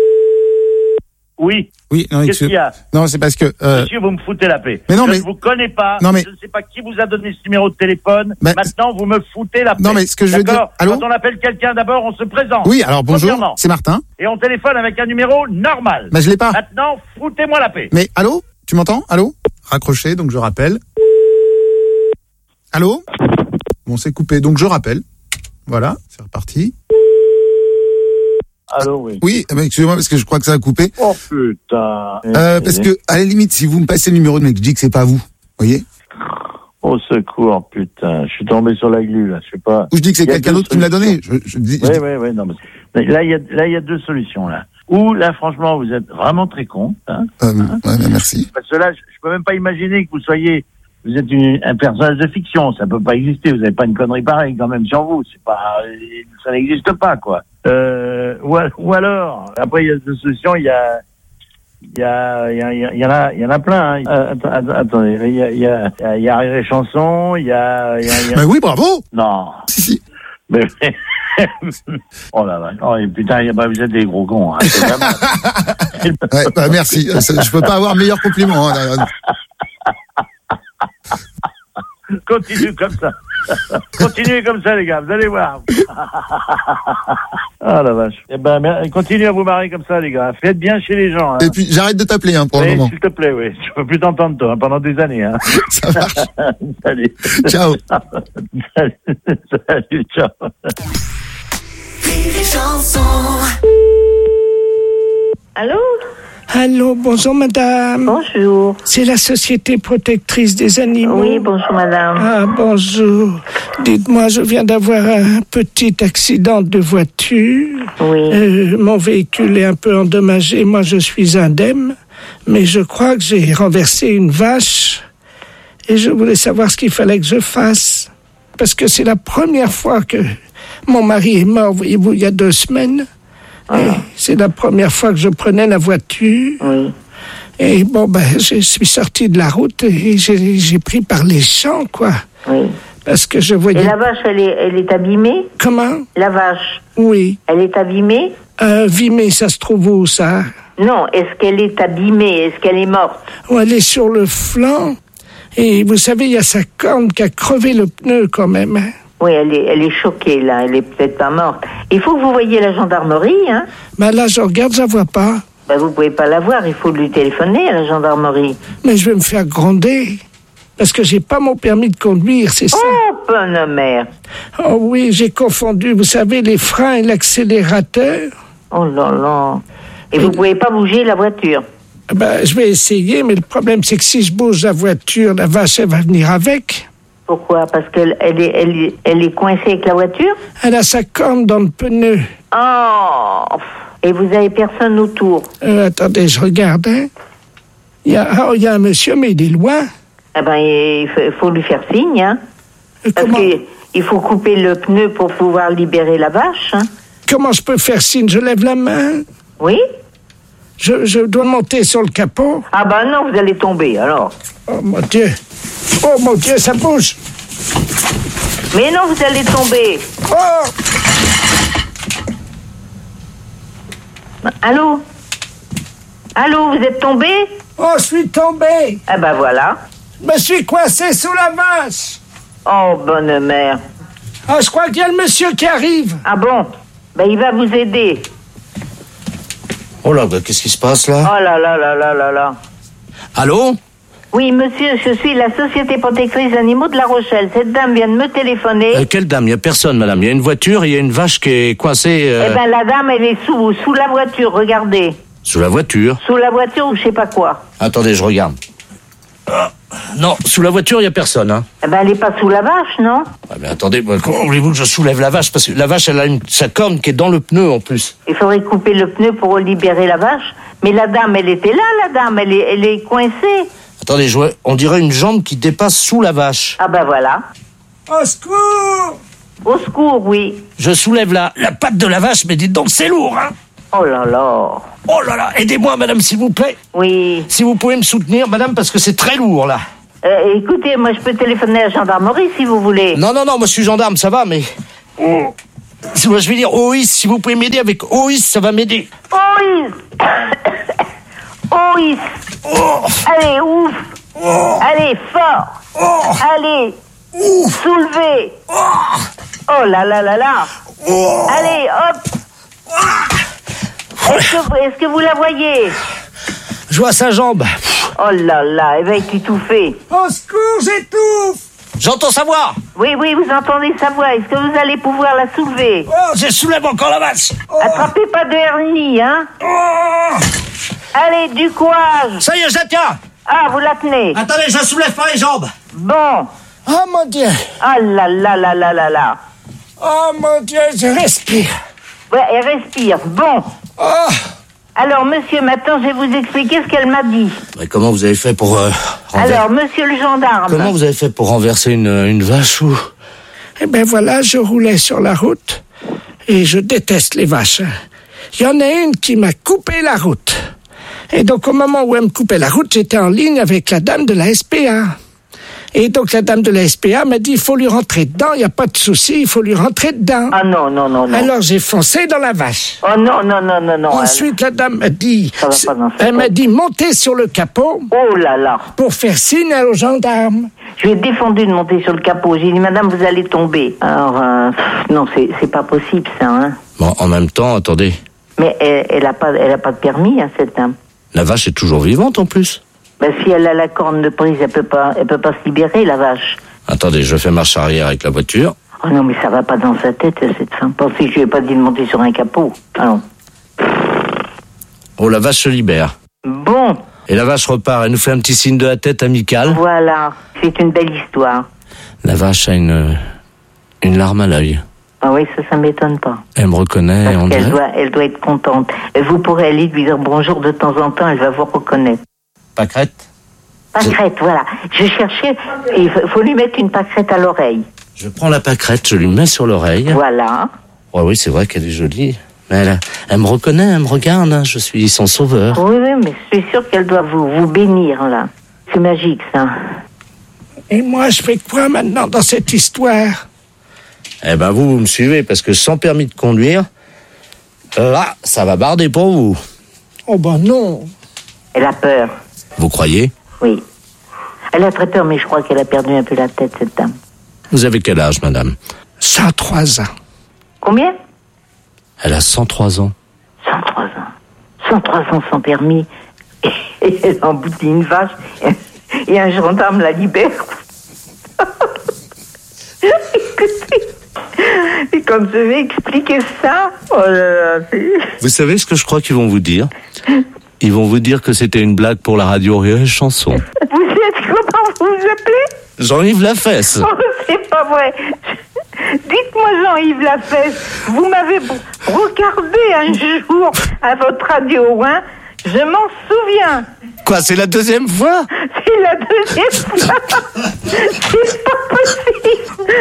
Oui. Oui, non, Qu'est-ce qu'il y a? Non, c'est parce que... Euh... Monsieur, vous me foutez la paix. Mais non, je mais... ne vous connais pas. Non, mais... Je ne sais pas qui vous a donné ce numéro de téléphone. Mais... Maintenant, vous me foutez la paix. Non, mais ce que je veux dire... Allô? Quand on appelle quelqu'un, d'abord, on se présente. Oui, alors bonjour, c'est Martin. Et on téléphone avec un numéro normal. Mais je l'ai pas. Maintenant, foutez-moi la paix. Mais allô? Tu m'entends? Allô? Raccroché, donc je rappelle. Allô? Bon, c'est coupé, donc je rappelle. Voilà, c'est reparti. Allô, oui. Oui, mais excusez-moi parce que je crois que ça a coupé. Oh putain. Euh, parce que, à la limite, si vous me passez le numéro de mec, je dis que c'est pas vous. Vous voyez? Au secours, putain. Je suis tombé sur la glu, là. Je sais pas. Ou je dis que c'est quelqu'un d'autre qui me l'a donné. Je, je dis, oui, je dis... oui, oui, non, mais là, il y a, là, il y a deux solutions, là. Ou, là, franchement, vous êtes vraiment très con, hein. Euh, hein ouais, merci. Parce que là, je, je peux même pas imaginer que vous soyez, vous êtes une, un personnage de fiction. Ça peut pas exister. Vous n'avez pas une connerie pareille, quand même, sur vous. C'est pas, ça n'existe pas, quoi. Euh, ou, ou alors, après, il y a deux solutions, il y a, il y a, il y a, il y en a, il y en a plein, hein. Euh, attends, attendez, il y a, il y a, il y a Rire et Chanson, il y a, il y a, il y a... Mais oui, bravo! Non. Si, si. Mais, oh là là, oh, putain, bah, vous êtes des gros cons, hein. C'est vraiment... ouais, bah, merci. Je peux pas avoir meilleur compliment, hein. Continue comme ça. Continuez comme ça, les gars, vous allez voir. Ah la vache. Eh ben, continuez à vous marrer comme ça, les gars. Faites bien chez les gens. Hein. Et puis, j'arrête de t'appeler, hein, pour oui, le moment. S'il te plaît, oui. Je peux plus t'entendre, toi, hein, pendant des années, hein. Ça marche. Salut. Ciao. Salut, salut, ciao. Allô? Allô, bonjour madame. Bonjour. C'est la Société protectrice des animaux. Oui, bonjour madame. Ah, bonjour. Dites-moi, je viens d'avoir un petit accident de voiture. Oui. Euh, mon véhicule est un peu endommagé. Moi, je suis indemne. Mais je crois que j'ai renversé une vache. Et je voulais savoir ce qu'il fallait que je fasse. Parce que c'est la première fois que mon mari est mort, voyez-vous, il y a deux semaines. Ah. C'est la première fois que je prenais la voiture. Oui. Et bon, ben, je suis sorti de la route et j'ai, j'ai pris par les champs, quoi. Oui. Parce que je voyais... Et la vache, elle est, elle est abîmée? Comment? La vache. Oui. Elle est abîmée? Euh, Vimée, ça se trouve où, ça? Non, est-ce qu'elle est abîmée? Est-ce qu'elle est morte? Oh, elle est sur le flanc. Et vous savez, il y a sa corne qui a crevé le pneu, quand même. Hein? Oui, elle est, elle est choquée, là. Elle est peut-être pas morte. Il faut que vous voyiez la gendarmerie, hein. Ben là, je regarde, je la vois pas. Ben, vous pouvez pas la voir. Il faut lui téléphoner à la gendarmerie. Mais je vais me faire gronder. Parce que j'ai pas mon permis de conduire, c'est ça. Oh, bonne mère. Oh oui, j'ai confondu, vous savez, les freins et l'accélérateur. Oh là là. Et, et vous pouvez pas bouger la voiture? Ben, je vais essayer, mais le problème, c'est que si je bouge la voiture, la vache, elle va venir avec. Pourquoi? Parce qu'elle elle est, elle, est, elle est coincée avec la voiture? Elle a sa corne dans le pneu. Oh! Et vous avez personne autour? Euh, attendez, je regarde, hein. Il y a, oh, il y a un monsieur, mais il est loin. Eh ben, il faut, il faut lui faire signe, hein. Euh, Parce comment... qu'il faut couper le pneu pour pouvoir libérer la vache, hein. Comment je peux faire signe? Je lève la main? Oui? Je, je dois monter sur le capot? Ah ben non, vous allez tomber, alors. Oh mon Dieu! Oh mon Dieu, ça bouge! Mais non, vous allez tomber! Oh! Allô? Allô, vous êtes tombé? Oh, je suis tombé! Ah ben voilà. Je me suis coincé sous la vache! Oh, bonne mère. Ah, je crois qu'il y a le monsieur qui arrive! Ah bon? Ben il va vous aider. Oh là, ben, qu'est-ce qui se passe là? Oh là là là là là là. Allô? Oui, monsieur, je suis la Société protectrice animaux de La Rochelle. Cette dame vient de me téléphoner. Euh, quelle dame? Il n'y a personne, madame. Il y a une voiture et il y a une vache qui est coincée... Euh... Eh ben, la dame, elle est sous, sous la voiture, regardez. Sous la voiture? Sous la voiture ou je sais pas quoi. Attendez, je regarde. Ah, non, sous la voiture, il n'y a personne, hein. Eh ben, elle est pas sous la vache, non? Ah, mais attendez, comment voulez-vous que je soulève la vache? Parce que la vache, elle a une, sa corne qui est dans le pneu, en plus. Il faudrait couper le pneu pour libérer la vache. Mais la dame, elle était là, la dame, elle est, elle est coincée. Attendez, je vois, on dirait une jambe qui dépasse sous la vache. Ah ben voilà. Au secours! Au secours, oui. Je soulève la, la patte de la vache, mais dites donc, c'est lourd, hein? Oh là là. Oh là là, aidez-moi, madame, s'il vous plaît. Oui. Si vous pouvez me soutenir, madame, parce que c'est très lourd, là. Euh, écoutez, moi, je peux téléphoner à la gendarmerie, si vous voulez. Non, non, non, moi, je suis gendarme, ça va, mais... Oh. Je vais dire O I S, si vous pouvez m'aider avec O I S, ça va m'aider. O I S. O I S. Oh. Allez, ouf. Oh. Allez, fort. Oh. Allez. Ouf. Soulevez. Oh. Oh là là là là. Oh. Allez, hop. Est-ce que, vous, est-ce que vous la voyez? Je vois sa jambe. Oh là là, elle va être étouffée. Au secours, j'étouffe! J'entends sa voix. Oui, oui, vous entendez sa voix. Est-ce que vous allez pouvoir la soulever? Oh, je soulève encore la vache. Oh. Attrapez pas de hernie, hein? Oh. Allez, du courage. Ça y est, je la tiens. Ah, vous la tenez. Attendez, je la soulève par les jambes. Bon. Oh mon Dieu! Oh là là là là là là. Oh mon Dieu, je respire. Ouais, elle respire. Bon. Oh. Alors, monsieur, maintenant, je vais vous expliquer ce qu'elle m'a dit. Mais comment vous avez fait pour... Euh, renver... Alors, monsieur le gendarme... Comment vous avez fait pour renverser une, une vache ou... Eh ben voilà, je roulais sur la route et je déteste les vaches. Il y en a une qui m'a coupé la route. Et donc, au moment où elle me coupait la route, j'étais en ligne avec la dame de la S P A. Et donc, la dame de la S P A m'a dit, il faut lui rentrer dedans, il n'y a pas de souci, il faut lui rentrer dedans. Ah non, non, non, non. Alors, j'ai foncé dans la vache. Oh non, non, non, non, non. Ensuite, la dame m'a dit, Ça va pas dans elle m'a dit, montez sur le capot. Oh là là. Pour faire signe aux gendarmes. Je lui ai défendu de monter sur le capot. J'ai dit, madame, vous allez tomber. Alors, euh, pff, non, c'est, c'est pas possible, ça, hein. Bon, en même temps, attendez. Mais elle, elle a pas, elle a pas de permis, hein, cette dame. La vache est toujours vivante, en plus. Ben, si elle a la corne de prise, elle peut pas, elle peut pas se libérer, la vache. Attendez, je fais marche arrière avec la voiture. Oh non, mais ça va pas dans sa tête, cette femme. Pensez que je lui ai pas dit de monter sur un capot. Alors. Oh, la vache se libère. Bon. Et la vache repart, elle nous fait un petit signe de la tête amical. Voilà, c'est une belle histoire. La vache a une, une larme à l'œil. Ah oui, ça, ça m'étonne pas. Elle me reconnaît, Parce on qu'elle dirait. doit, elle doit être contente. Et vous pourrez aller lui dire bonjour de temps en temps, elle va vous reconnaître. Pâquerette. Pâquerette, voilà. Je cherchais, il faut, faut lui mettre une pâquerette à l'oreille. Je prends la pâquerette, je lui mets sur l'oreille. Voilà. Oh oui, c'est vrai qu'elle est jolie. Mais elle, elle me reconnaît, elle me regarde, hein. Je suis son sauveur. Oui, oui, mais je suis sûre qu'elle doit vous, vous bénir, là. C'est magique, ça. Et moi, je fais quoi maintenant dans cette histoire? Eh ben, vous, vous me suivez, parce que sans permis de conduire, là, ça va barder pour vous. Oh ben non. Elle a peur. Vous croyez? Oui. Elle a très peur, mais je crois qu'elle a perdu un peu la tête, cette dame. Vous avez quel âge, madame? cent trois ans. Combien? Elle a cent trois ans. cent trois ans. cent trois ans sans permis. Et elle emboutit une vache. Et un gendarme la libère. Écoutez. Et quand je vais expliquer ça, oh là là, c'est... Vous savez ce que je crois qu'ils vont vous dire? Ils vont vous dire que c'était une blague pour la radio Rire et Chanson. Vous êtes comment vous vous appelez? Jean-Yves Lafesse. Oh, c'est pas vrai. Dites-moi, Jean-Yves Lafesse, vous m'avez regardé un jour à votre radio, hein? Je m'en souviens. Quoi, c'est la deuxième fois? C'est la deuxième fois. C'est pas possible.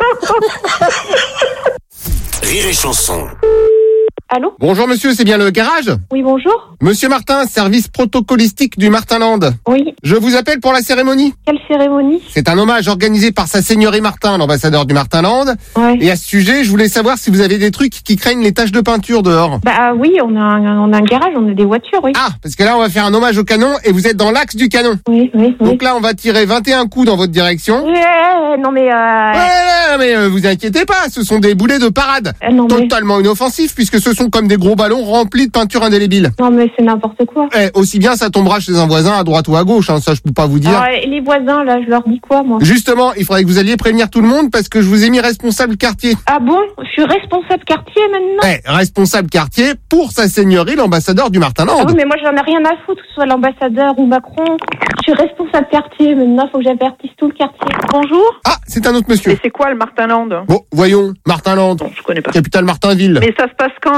Rire et Chanson. Allô? Bonjour monsieur, c'est bien le garage? Oui, bonjour. Monsieur Martin, service protocolistique du Martinland. Oui. Je vous appelle pour la cérémonie. Quelle cérémonie? C'est un hommage organisé par sa seigneurie Martin, l'ambassadeur du Martinland. Ouais. Et à ce sujet, je voulais savoir si vous avez des trucs qui craignent les taches de peinture dehors. Bah oui, on a un, on a un garage, on a des voitures, oui. Ah, parce que là, on va faire un hommage au canon et vous êtes dans l'axe du canon. Oui, oui, oui. Donc là, on va tirer vingt et un coups dans votre direction. Ouais, non mais... Euh... Ouais, ouais, mais euh, vous inquiétez pas, ce sont des boulets de parade. Euh, non, mais... Totalement inoffensifs puisque ce sont comme des gros ballons remplis de peinture indélébile. Non mais c'est n'importe quoi. Eh, aussi bien ça tombera chez un voisin à droite ou à gauche, hein, ça je peux pas vous dire. Alors, les voisins, là, je leur dis quoi, moi? Justement, il faudrait que vous alliez prévenir tout le monde parce que je vous ai mis responsable quartier. Ah bon? Je suis responsable quartier maintenant? Eh, responsable quartier pour sa seigneurie, l'ambassadeur du Martinland. Ah oui, mais moi j'en ai rien à foutre, que ce soit l'ambassadeur ou Macron. Je suis responsable quartier maintenant, faut que j'avertisse tout le quartier. Bonjour? Ah, c'est un autre monsieur. Mais c'est quoi le Martinland? Bon, voyons, Martinland. Non, je connais pas. Capitale Martinville. Mais ça se passe quand?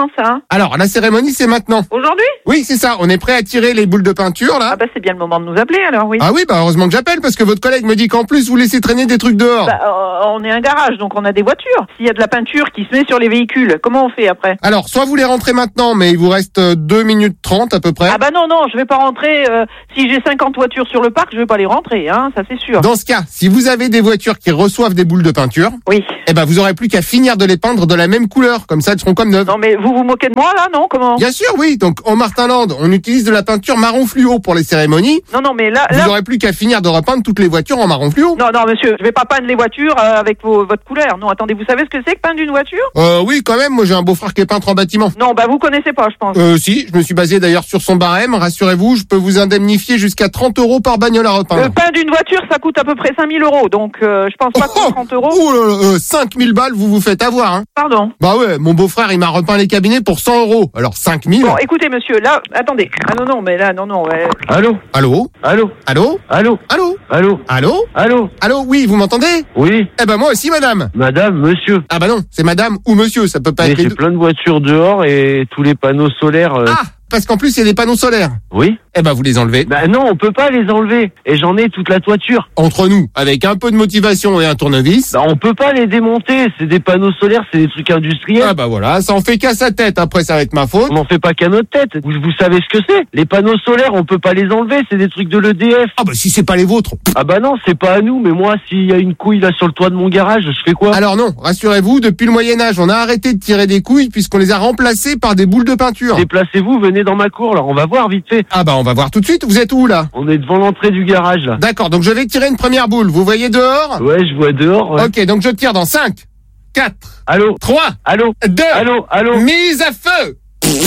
quand, ça? Alors, la cérémonie, c'est maintenant. Aujourd'hui? Oui, c'est ça. On est prêt à tirer les boules de peinture, là. Ah bah, c'est bien le moment de nous appeler, alors, oui. Ah oui, bah heureusement que j'appelle, parce que votre collègue me dit qu'en plus, vous laissez traîner des trucs dehors. Bah, euh, on est un garage, donc on a des voitures. S'il y a de la peinture qui se met sur les véhicules, comment on fait après? Alors, soit vous les rentrez maintenant, mais il vous reste deux minutes trente à peu près. Ah bah non, non, je vais pas rentrer. Euh, si j'ai cinquante voitures sur le parc, je vais pas les rentrer, hein, ça c'est sûr. Dans ce cas, si vous avez des voitures qui reçoivent des boules de peinture, oui, eh ben vous aurez plus qu'à finir de les peindre de la même couleur, comme ça elles seront comme neuves. Non mais vous vous moquez de moi là, non? Comment? Bien sûr, oui. Donc au Martinland, on utilise de la peinture marron fluo pour les cérémonies. Non, non, mais là, vous là... aurez plus qu'à finir de repeindre toutes les voitures en marron fluo. Non, non, monsieur, je vais pas peindre les voitures euh, avec vos, votre couleur. Non, attendez, vous savez ce que c'est que peindre une voiture? Euh, oui, quand même. Moi, j'ai un beau-frère qui est peintre en bâtiment. Non, bah vous connaissez pas, je pense. Euh, si, je me suis basé d'ailleurs sur son barème. Rassurez-vous, je peux vous indemnifier jusqu'à trente euros par bagnole à repeindre. Euh, peindre une voiture, ça coûte à peu près cinq mille euros, donc euh, je pense pas oh, que trente euros. Oh là là, euh, cinq mille balles, vous vous faites avoir, hein. Pardon? Bah ouais, mon beau-frère, il m'a repeint les cabinets pour cent euros. Alors cinq mille. Bon, écoutez, monsieur, là, attendez. Ah non, non, mais là, non, non, ouais. Allô? Allô? Allô? Allô? Allô? Allô? Allô? Allô? Allô? Allô? Oui, vous m'entendez? Oui. Eh ben moi aussi, madame. Madame, monsieur. Ah bah non, c'est madame ou monsieur, ça peut pas Mais être les c'est deux. plein de voitures dehors et tous les panneaux solaires... Euh... Ah, parce qu'en plus, il y a des panneaux solaires. Oui. Eh ben vous les enlevez. Bah non, on peut pas les enlever. Et j'en ai toute la toiture. Entre nous, avec un peu de motivation et un tournevis. Bah on peut pas les démonter. C'est des panneaux solaires, c'est des trucs industriels. Ah bah voilà, ça en fait qu'à sa tête. Après, ça va être ma faute. On n'en fait pas qu'à notre tête. Vous, vous savez ce que c'est? Les panneaux solaires, on peut pas les enlever. C'est des trucs de l'E D F. Ah bah si c'est pas les vôtres. Ah bah non, c'est pas à nous. Mais moi, s'il y a une couille là sur le toit de mon garage, je fais quoi? Alors non, rassurez-vous, depuis le Moyen-Âge, on a arrêté de tirer des couilles puisqu'on les a remplacées par des boules de peinture. Déplacez-vous, venez dans ma cour. Alors on va voir vite fait. Ah bah on va voir tout de suite. Vous êtes où là? On est devant l'entrée du garage là. D'accord, donc je vais tirer une première boule. Vous voyez dehors? Ouais, je vois dehors. Ouais. Ok, donc je tire dans cinq, quatre, allô, trois, allô, deux, allô, allô. Mise à feu.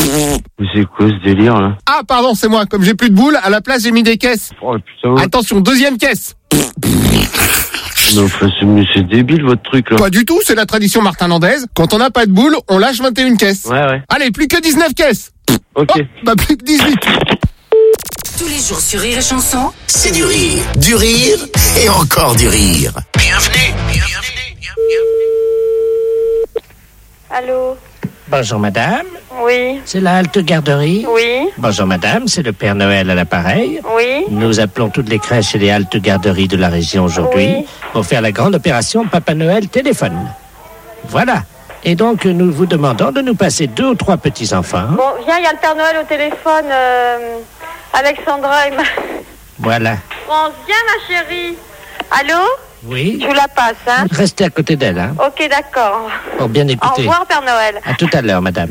Mais c'est quoi ce délire là? Ah pardon, c'est moi. Comme j'ai plus de boules, à la place j'ai mis des caisses. Oh putain. Attention, deuxième caisse. Non, enfin, c'est, mais c'est débile votre truc là. Pas du tout, c'est la tradition martinlandaise. Quand on n'a pas de boules, on lâche vingt et une caisses. Ouais, ouais. Allez, plus que dix-neuf caisses. Ok. Oh, bah plus que dix-huit. Tous les jours sur Rire et Chanson, c'est du rire, du rire et encore du rire. Bienvenue, bienvenue, bienvenue. Allô? Bonjour madame. Oui. C'est la halte garderie? Oui. Bonjour madame, c'est le Père Noël à l'appareil. Oui. Nous appelons toutes les crèches et les haltes garderies de la région aujourd'hui oui. pour faire la grande opération Papa Noël téléphone. Voilà. Et donc nous vous demandons de nous passer deux ou trois petits-enfants. Bon, viens, il y a le Père Noël au téléphone. Euh, Alexandra et ma... Voilà. France, viens ma chérie. Allô? Oui. Je vous la passe, hein? Restez à côté d'elle, hein? Ok, d'accord. Pour bien écouter. Au revoir, Père Noël. À tout à l'heure, madame.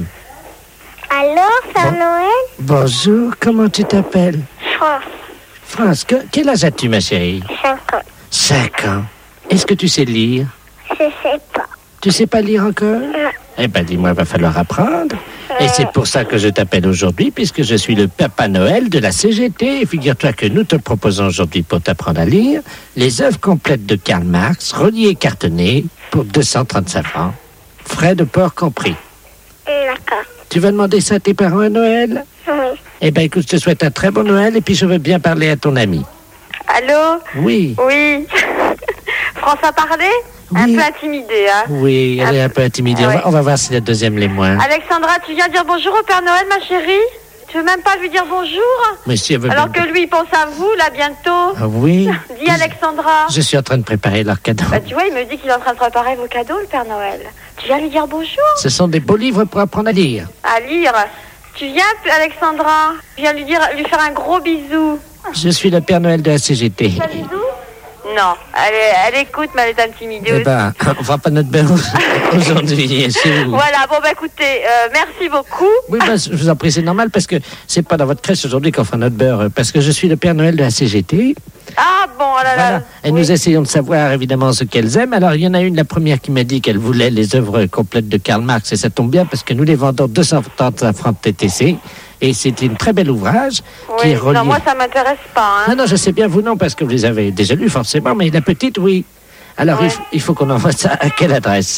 Allô, Père bon. Noël? Bonjour, comment tu t'appelles? France. France, que, quel âge as-tu, ma chérie? Cinq ans. Cinq ans. Est-ce que tu sais lire? Je sais pas. Tu sais pas lire encore? Non. Eh ben, dis-moi, il va falloir apprendre. Euh... Et c'est pour ça que je t'appelle aujourd'hui, puisque je suis le Papa Noël de la C G T. Et figure-toi que nous te proposons aujourd'hui, pour t'apprendre à lire, les œuvres complètes de Karl Marx, reliées et cartonnées, pour deux cent trente-cinq francs. Frais de port compris. D'accord. Tu vas demander ça à tes parents à Noël? Oui. Eh ben, écoute, je te souhaite un très bon Noël, et puis je veux bien parler à ton ami. Allô? Oui. Oui. France a parlé? Oui. Un peu intimidée, hein? Oui, elle un... est un peu intimidée. Ah, on, va, ouais. on va voir si la deuxième l'est moins. Alexandra, tu viens dire bonjour au Père Noël, ma chérie? Tu veux même pas lui dire bonjour? Mais si elle veut alors bien... que lui, il pense à vous, là, bientôt. Ah oui? Dis, Alexandra. Je suis en train de préparer leur cadeau. Bah, tu vois, il me dit qu'il est en train de préparer vos cadeaux, le Père Noël. Tu viens lui dire bonjour? Ce sont des beaux livres pour apprendre à lire. À lire? Tu viens, Alexandra? Tu viens lui dire, lui faire un gros bisou. Je suis le Père Noël de la C G T. Un bisou? Non, elle, est, elle écoute, mais elle est intimidée aussi. Eh ben, on fera pas notre beurre aujourd'hui, c'est vous. Voilà, bon, bah écoutez, euh, merci beaucoup. Oui, bah, je vous en prie, c'est normal, parce que c'est pas dans votre crèche aujourd'hui qu'on fera notre beurre, parce que je suis le Père Noël de la C G T. Ah, bon, oh là là. Voilà. Et oui. nous essayons de savoir, évidemment, ce qu'elles aiment. Alors, il y en a une, la première, qui m'a dit qu'elle voulait les œuvres complètes de Karl Marx, et ça tombe bien, parce que nous les vendons deux cent trente francs T T C. Et c'est un très bel ouvrage oui, qui est relié... Non, moi, ça m'intéresse pas. Hein. Non, non, je sais bien, vous non, parce que vous les avez déjà lus, forcément, mais la petite, oui. Alors, oui. il, f- il faut qu'on envoie ça à quelle adresse?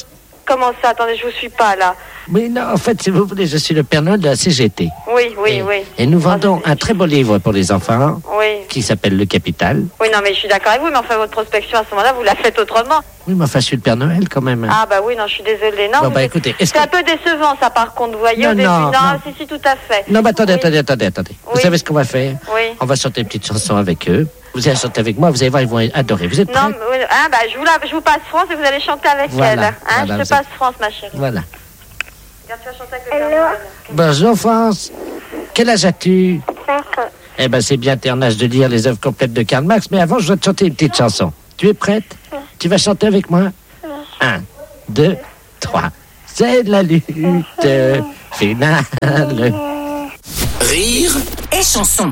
Comment ça? Attendez, je vous suis pas, là. Oui, non, en fait, si vous voulez, je suis le Père Noël de la C G T. Oui, oui, et, oui. Et nous vendons un très beau livre pour les enfants. Oui. Qui s'appelle Le Capital. Oui, non, mais je suis d'accord avec vous, mais enfin, votre prospection, à ce moment-là, vous la faites autrement. Oui, mais enfin, je suis le Père Noël, quand même. Ah, bah oui, non, je suis désolée. Non, bon, vous bah, êtes... écoutez, est-ce c'est que... un peu décevant, ça, par contre, vous voyez, non, au début. Non, non, non, si, si, tout à fait. Non, mais attendez, oui. attendez, attendez, attendez. Oui. Vous savez ce qu'on va faire? Oui. On va chanter une petite chanson avec eux. Vous allez chanter avec moi, vous allez voir, ils vont adorer. Vous êtes prêts? Non, mais, hein, bah, je vous, la... je vous passe France et vous allez chanter avec voilà, elle. Hein, voilà, je te passe êtes... France, ma chérie. Voilà. Regarde, tu vas chanter avec le Père Noël. Bonjour, France. Quel âge as-tu? Cinq ans. Eh ben, c'est bien ton âge de lire les œuvres complètes de Karl Marx, mais avant, je dois te chanter une petite chanson. Tu es prête? Oui. Tu vas chanter avec moi? Oui. Un, deux, trois. C'est la lutte finale. Rire et chanson.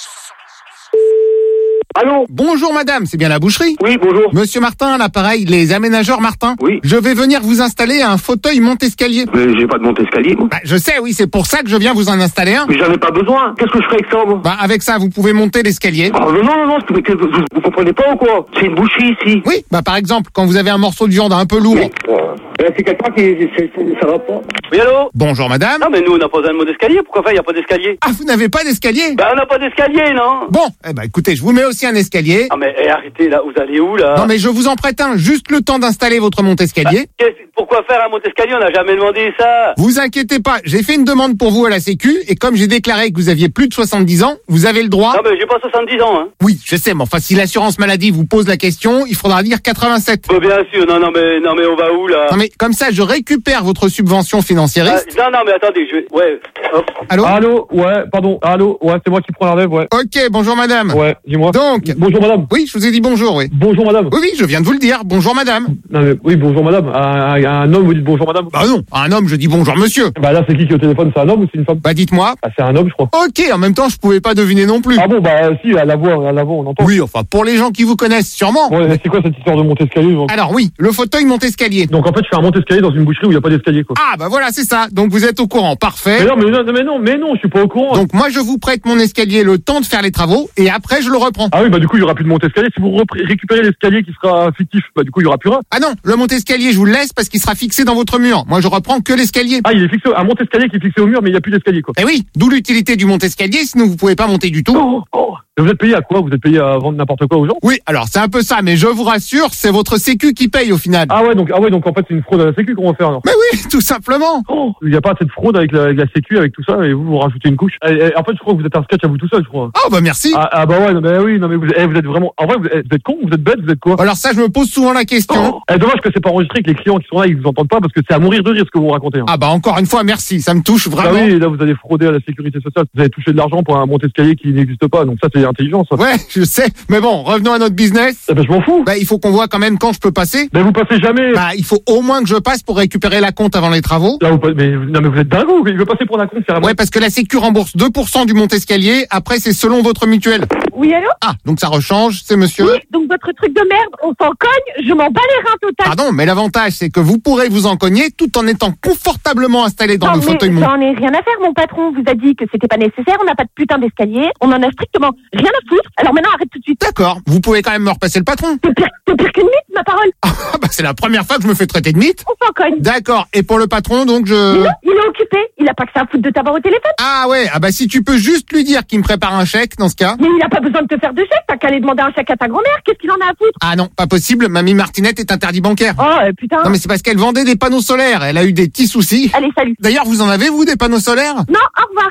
Allô? Bonjour madame, c'est bien la boucherie? Oui, bonjour. Monsieur Martin, à l'appareil, les aménageurs Martin? Oui. Je vais venir vous installer un fauteuil monte-escalier. Mais j'ai pas de monte-escalier, moi. Bah, je sais, oui, c'est pour ça que je viens vous en installer un. Mais j'en ai pas besoin. Qu'est-ce que je ferais avec ça, moi? Bah, avec ça, vous pouvez monter l'escalier. Oh, non, non, non, mais que, vous, vous comprenez pas ou quoi? C'est une boucherie ici. Oui, bah, par exemple, quand vous avez un morceau de viande un peu lourd. Mais, euh, c'est quelqu'un qui, c'est, c'est, ça va pas. Oui, allô? Bonjour madame. Non, mais nous, on n'a pas besoin de monte-escalier. Pourquoi faire? Il n'y a pas d'escalier. Ah, vous n'avez pas d'escalier? Bah, on n'a pas d'escalier, non? Bon, eh ben, écoutez, je vous mets aussi un escalier. Ah, mais eh, arrêtez, là, vous allez où, là? Non, mais je vous en prête un, juste le temps d'installer votre monte-escalier. Bah, pourquoi faire un monte-escalier? On n'a jamais demandé ça. Vous inquiétez pas, j'ai fait une demande pour vous à la Sécu, et comme j'ai déclaré que vous aviez plus de soixante-dix ans, vous avez le droit... Non, mais j'ai pas soixante-dix ans, hein. Oui, je sais, mais enfin, si l'assurance maladie vous pose la question, il faudra dire quatre-vingt-sept. Bah, bien sûr, non, non, mais, non, mais on va où, là? Non, mais comme ça, je récupère votre subvention financière. Ah, non, non, mais attendez, je vais... Ouais, hop. Allô? Allô, ouais, pardon, allô, ouais, c'est moi qui prends la relève, ouais. Ok, bonjour madame. Ouais, dis-moi. Donc... Bonjour madame. Oui, je vous ai dit bonjour, oui. Bonjour madame. Oui, oui, je viens de vous le dire, bonjour madame. Non, mais, oui, bonjour madame. À, à un homme, vous dites bonjour madame? Bah non, à un homme, je dis bonjour monsieur. Bah là, c'est qui qui est au téléphone? C'est un homme ou c'est une femme? Bah dites-moi. Bah c'est un homme, je crois. Ok, en même temps, je pouvais pas deviner non plus. Ah bon, bah si, à la voix, à la voix, on entend. Oui, enfin, pour les gens qui vous connaissent, sûrement. Ouais, mais c'est quoi cette histoire de monte-escalier? Donc Alors oui, le fauteuil monte-escalier. Donc en fait, je fais un monte-escalier dans une boucherie où il n'y a pas d'escalier, quoi. Ah bah voilà, c'est ça. Donc vous êtes au courant, parfait. Mais non, mais non, mais non, mais non, je suis pas au courant. Donc moi, je vous prête mon escalier le temps de faire les travaux, et après, je le reprends. Ah oui, bah du coup, il y aura plus de monte-escalier. Si vous repré- récupérez l'escalier qui sera fictif, bah du coup, il y aura plus rien. Ah non, le monte-escalier, je vous le laisse parce qu'il sera fixé dans votre mur. Moi, je reprends que l'escalier. Ah, il est fixé, un monte-escalier qui est fixé au mur, mais il n'y a plus d'escalier, quoi. Eh oui, d'où l'utilité du monte-escalier, sinon vous pouvez pas monter du tout. Oh, oh. Mais vous êtes payé à quoi? Vous êtes payé à vendre n'importe quoi aux gens? Oui, alors c'est un peu ça, mais je vous rassure, c'est votre sécu qui paye au final. Ah ouais, donc ah ouais, donc en fait c'est une fraude à la sécu qu'on va faire alors. Mais oui, tout simplement. Oh, il n'y a pas assez de fraude avec la, avec la sécu, avec tout ça, et vous vous rajoutez une couche. Et, et, en fait, je crois que vous êtes un sketch à vous tout seul, je crois. Oh bah merci. Ah, ah bah ouais, non, mais oui, non mais vous, eh, vous êtes vraiment. En vrai, vous, vous êtes con, vous êtes bête, vous êtes quoi? Alors ça, je me pose souvent la question. Oh, eh, dommage que c'est pas enregistré, que les clients qui sont là, ils vous entendent pas, parce que c'est à mourir de rire ce que vous racontez. Hein. Ah bah encore une fois, merci, ça me touche vraiment. Ah oui, là vous allez frauder à la sécurité sociale, vous allez toucher de l'argent pour un monte-escalier qui n'existe pas, donc ça c'est intelligent ça. Ouais, je sais, mais bon, revenons à notre business. Eh ben je m'en fous. Bah il faut qu'on voit quand même quand je peux passer. Mais vous passez jamais. Bah il faut au moins que je passe pour récupérer la compte avant les travaux. Là vous mais non mais vous êtes dingue, il veut passer pour la compte carrément. Ouais, parce que la Sécu rembourse deux pour cent du monte-escalier, après c'est selon votre mutuelle. Oui, allô? Ah, donc ça rechange, c'est monsieur. Oui, donc votre truc de merde, on s'en cogne, je m'en bats les reins total. Pardon, mais l'avantage c'est que vous pourrez vous en cogner tout en étant confortablement installé dans non, le mais fauteuil monte. J'en ai rien à faire, mon patron vous a dit que c'était pas nécessaire, on n'a pas de putain d'escalier, on en a strictement rien à foutre. Alors maintenant arrête tout de suite. D'accord, vous pouvez quand même me repasser le patron. T'es pire, t'es pire qu'une mythe, ma parole. Ah bah c'est la première fois que je me fais traiter de mythe. On s'en cogne. D'accord, et pour le patron donc je... Mais non, il est occupé, il a pas que ça à foutre de t'avoir au téléphone. Ah ouais, ah bah si tu peux juste lui dire qu'il me prépare un chèque dans ce cas. Mais il a pas besoin de te faire de chèque, t'as qu'à aller demander un chèque à ta grand-mère, qu'est-ce qu'il en a à foutre? Ah non, pas possible, mamie Martinette est interdit bancaire. Oh euh, putain. Non mais c'est parce qu'elle vendait des panneaux solaires, elle a eu des petits soucis. Allez, salut. D'ailleurs, vous en avez vous des panneaux solaires? Non, au revoir.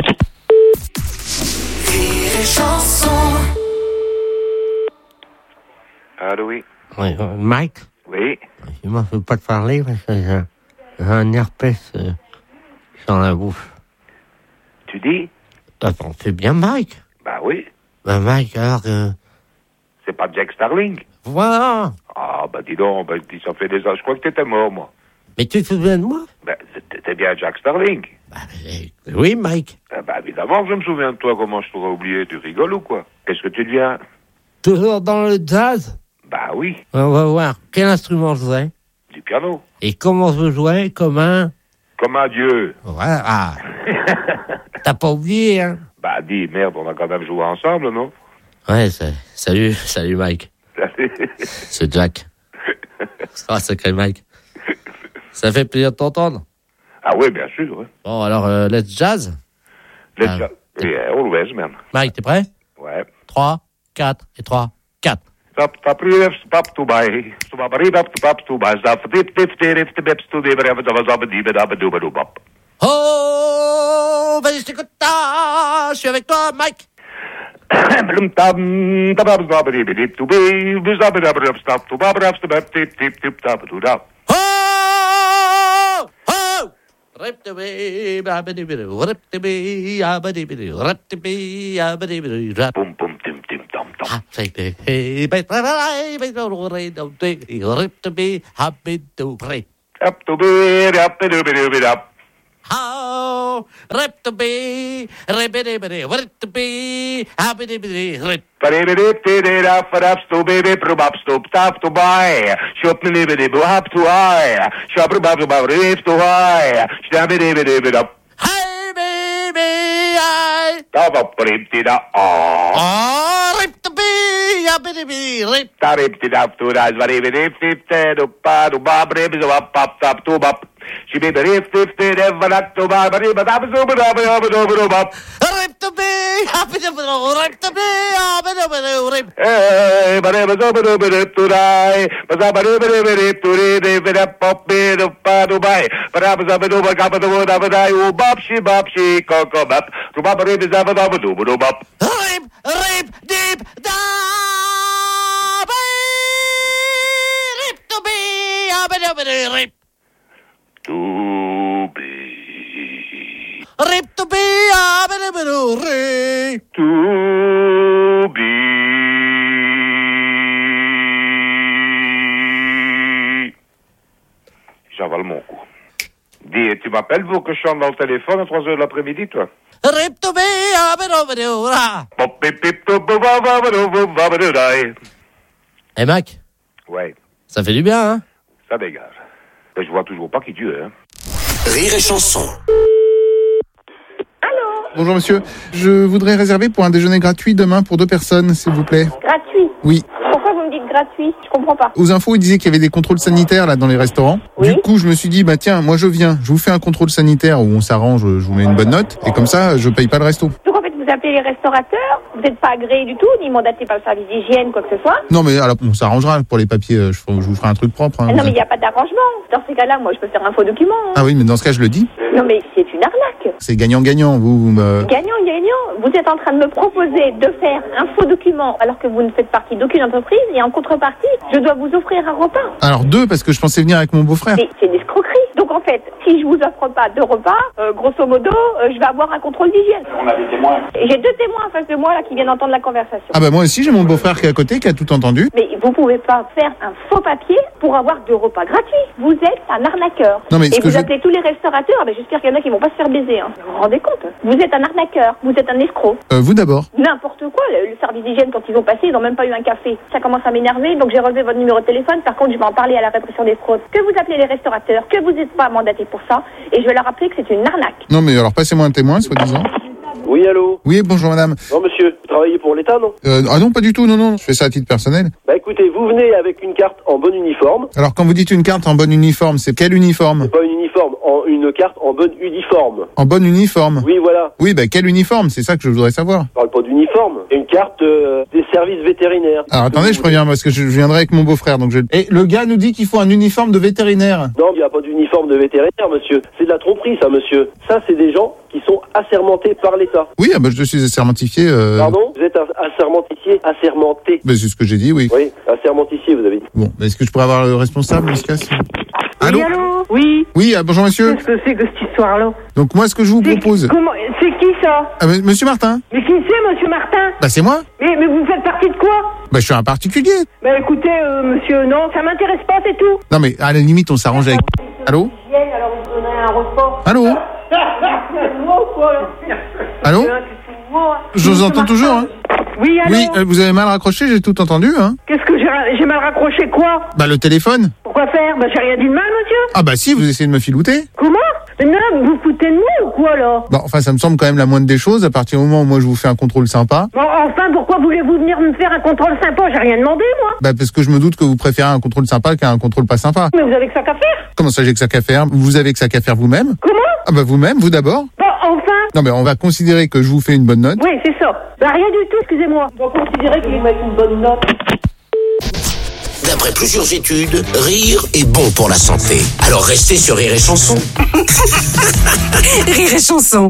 Allô, oui. Oui, euh, Mike? Oui. Moi, je ne veux pas te parler parce que j'ai un, j'ai un herpès euh, dans la bouche. Tu dis? Attends, c'est bien Mike? Bah oui. Bah Mike, alors que... C'est pas Jack Starling? Voilà. Ah, bah dis donc, bah, dis, ça fait des ans, je crois que t'étais mort, moi. Mais tu te souviens de moi? Bah, t'étais bien Jack Starling. Bah, oui, Mike. Ah, bah évidemment que je me souviens de toi, comment je t'aurais oublié, tu rigoles ou quoi? Qu'est-ce que tu deviens? Toujours dans le jazz? Bah oui. On va voir. Quel instrument je jouais? Du piano. Et comment je jouais? Comme un... Comme un dieu. Ouais, ah. T'as pas oublié, hein? Bah dis, merde, on a quand même joué ensemble, non? Ouais, c'est... salut, salut Mike. Salut. C'est Jack. Ah, sacré Mike. Ça fait plaisir de t'entendre. Ah oui, bien sûr. Ouais. Bon, alors, euh, let's jazz. Let's Ah. jazz. Yeah, always, man. Mike, t'es prêt? Ouais. trois, quatre et trois, quatre. Tap, tap, rif, tap, to buy. To buy, rif, tap, tap, to buy. Zap, dip, dip, dip, dip, dip, to dip, dip, dip, dip, dip, dip, dip, dip, dip. Oh, vas-y, je t'écoute. Ah, je suis avec toi, Mike. Blum, tam, tab, tab, tab, dip, dip, to be, biz, dab, dab, dab, stop, to bab, raf, stop, dip, dip, dip, tap, to dab. Oh, oh. Rip to be, babidi, bidi, rip to be, abidi, bidi, rip to be, abidi, bidi, rap. Boom, boom, tim, tim, tam, tam. Ah, say the hey, but I, but no, re, no, take, rip to be, happy to pray. Up to be, up to be, up, up. How, rip to be, ribidi, bidi, rip to be, happy to be, rip. Paribidi, didi, raf, raf, sto, baby, probab, stop, tap, to buy. Shop, nibidi, bo, hap, to high. Shop, probab, to buy, rif, to high. Stabidi, bidi, bidi, up. Hey, baby, I. Tap, up, rip, dida, ah. Oh, rip to be, happy be, rip. Tarip, dida, to rise, varibidi, fifty, do, pa, do, bab, rib, zo, up, up, tap, to, bap. She be the rif, fifty, never, not to, bab, rib, dab, zo, bab, rib, dab, zo, bab. Rip to be, happy to be, rip to be, happy to be, rip. Hey, but it was over to be to die. But I believe it to read if it up, pop, bit of pa to buy. But I was up and over, cap of the wood, up and I, oh, bop, she, bop, she, coco, bop. To bop, rib is up and over, do, do, bop. Rip, rip, deep, da, rip to be, happy to be, rip. To be. Rip to be, happy to be, rip. To be. J'avale mon coup. Dis, tu m'appelles pour que je chante dans le téléphone à trois heures de l'après-midi, toi? Rip to be, happy to be, rip. Pop, pip, pip, to, bo, ba, ba, ba, do, bo, ba, ba, do, die. Eh, Mac, Ouais, ça fait du bien, hein? ça dégage. Mais je vois toujours pas qui tu es, hein. Rire et chanson. Bonjour monsieur, je voudrais réserver pour un déjeuner gratuit demain pour deux personnes, s'il vous plaît. Gratuit. Oui. Pourquoi vous me dites gratuit? Je comprends pas. Aux infos, il disait qu'il y avait des contrôles sanitaires là dans les restaurants. Oui. Du coup, je me suis dit, bah tiens, moi je viens, je vous fais un contrôle sanitaire où on s'arrange, je vous mets une bonne note, et comme ça, je paye pas le resto. Donc en fait, vous appelez les restaurateurs, vous n'êtes pas agréé du tout, ni mandaté par le service d'hygiène, quoi que ce soit. Non mais alors, on s'arrangera pour les papiers, je, ferai- je vous ferai un truc propre. Hein, Ah non, vous mais il êtes- n'y a pas d'arrangement. Dans ces cas-là, moi, je peux faire un faux document. hein. Ah oui, mais dans ce cas, je le dis, Non, mais c'est une arnaque. c'est gagnant-gagnant, vous, vous me... Gagnant, gagnant. Vous êtes en train de me proposer de faire un faux document alors que vous ne faites partie d'aucune entreprise et en contrepartie, je dois vous offrir un repas. Alors deux, parce que je pensais venir avec mon beau-frère. Mais c'est une escroquerie. Donc en fait, si je vous offre pas deux repas, euh, grosso modo, euh, je vais avoir un contrôle d'hygiène. On a des témoins. Et j'ai deux témoins en face de moi là qui viennent entendre la conversation. Ah bah moi aussi, j'ai mon beau-frère qui est à côté, qui a tout entendu. Mais vous pouvez pas faire un faux papier pour avoir deux repas gratuits. Vous êtes un arnaqueur. Non, mais ce et que vous je- appelez tous les restaurateurs, mais j'espère qu'il y en a qui vont pas se faire baiser. Hein. Vous vous rendez compte? Vous êtes un arnaqueur, vous êtes un escroc. Euh, vous d'abord. N'importe quoi, le, le service d'hygiène, quand ils ont passé, ils n'ont même pas eu un café. Ça commence à m'énerver, donc j'ai relevé votre numéro de téléphone. Par contre, je vais en parler à la répression des fraudes. Que vous appelez les restaurateurs, que vous n'êtes pas mandaté pour ça, et je vais leur rappeler que c'est une arnaque. Non mais alors passez-moi un témoin, soi-disant. Oui, allô? Oui, bonjour madame. Non, monsieur, vous travaillez pour l'État, non? Euh, ah non, pas du tout, non, non, je fais ça à titre personnel. Bah écoutez, vous venez avec une carte en bon uniforme. Alors quand vous dites une carte en bon uniforme, c'est quel uniforme? Pas une uniforme, en une carte en bon uniforme. En bon uniforme? Oui, voilà. Oui, bah quel uniforme? C'est ça que je voudrais savoir. Je parle pas d'uniforme. Une carte euh, des services vétérinaires. Alors attendez, je préviens parce que je je viendrai avec mon beau-frère. Donc je... Et le gars nous dit qu'il faut un uniforme de vétérinaire. Non, il n'y a pas d'uniforme de vétérinaire, monsieur. C'est de la tromperie, ça, monsieur. Ça, c'est des gens qui sont assermentés par l'État. Oui, ah bah je suis assermentifié. Euh... Pardon? Vous êtes un assermentifié, assermenté. Bah, c'est ce que j'ai dit, oui. Oui, assermentifié, vous avez dit. Bon, bah, est-ce que je pourrais avoir le responsable dans ce cas? Allô? Oui, allô? Oui. Oui, ah, bonjour monsieur. Qu'est-ce que c'est que cette histoire-là? Donc moi, ce que je vous propose... Comment? C'est qui ça? Ah, mais, monsieur Martin? Mais qui c'est, monsieur Martin? Bah c'est moi. Mais, mais vous faites partie de quoi? Bah je suis un particulier. Bah écoutez, euh, monsieur, non, ça m'intéresse pas, c'est tout. Non mais à la limite, on s'arrange avec... Allô? Alors vous donnez un repas. Allô? Allô? Je vous entends toujours, hein? Oui, allô? Oui, euh, vous avez mal raccroché, j'ai tout entendu, hein? Qu'est-ce que j'ai ra- j'ai mal raccroché, quoi? Bah le téléphone. Pourquoi faire? Bah j'ai rien dit de mal, monsieur. Ah bah si, vous essayez de me filouter. Comment? Mais non, vous foutez de moi ou quoi, là? Bon, enfin, ça me semble quand même la moindre des choses, à partir du moment où moi je vous fais un contrôle sympa. Bon, enfin, pourquoi voulez-vous venir me faire un contrôle sympa? J'ai rien demandé, moi. Bah, parce que je me doute que vous préférez un contrôle sympa qu'un contrôle pas sympa. Mais vous avez que ça qu'à faire? Comment ça, j'ai que ça qu'à faire? Vous avez que ça qu'à faire vous-même? Comment? Ah bah vous-même, vous d'abord? Bon, enfin. Non, mais on va considérer que je vous fais une bonne note. Oui, c'est ça. Bah, rien du tout, excusez-moi. On va considérer qu'il m'a une bonne note. D'après plusieurs études, rire est bon pour la santé. Alors restez sur Rire et Chanson. Rire et Chanson.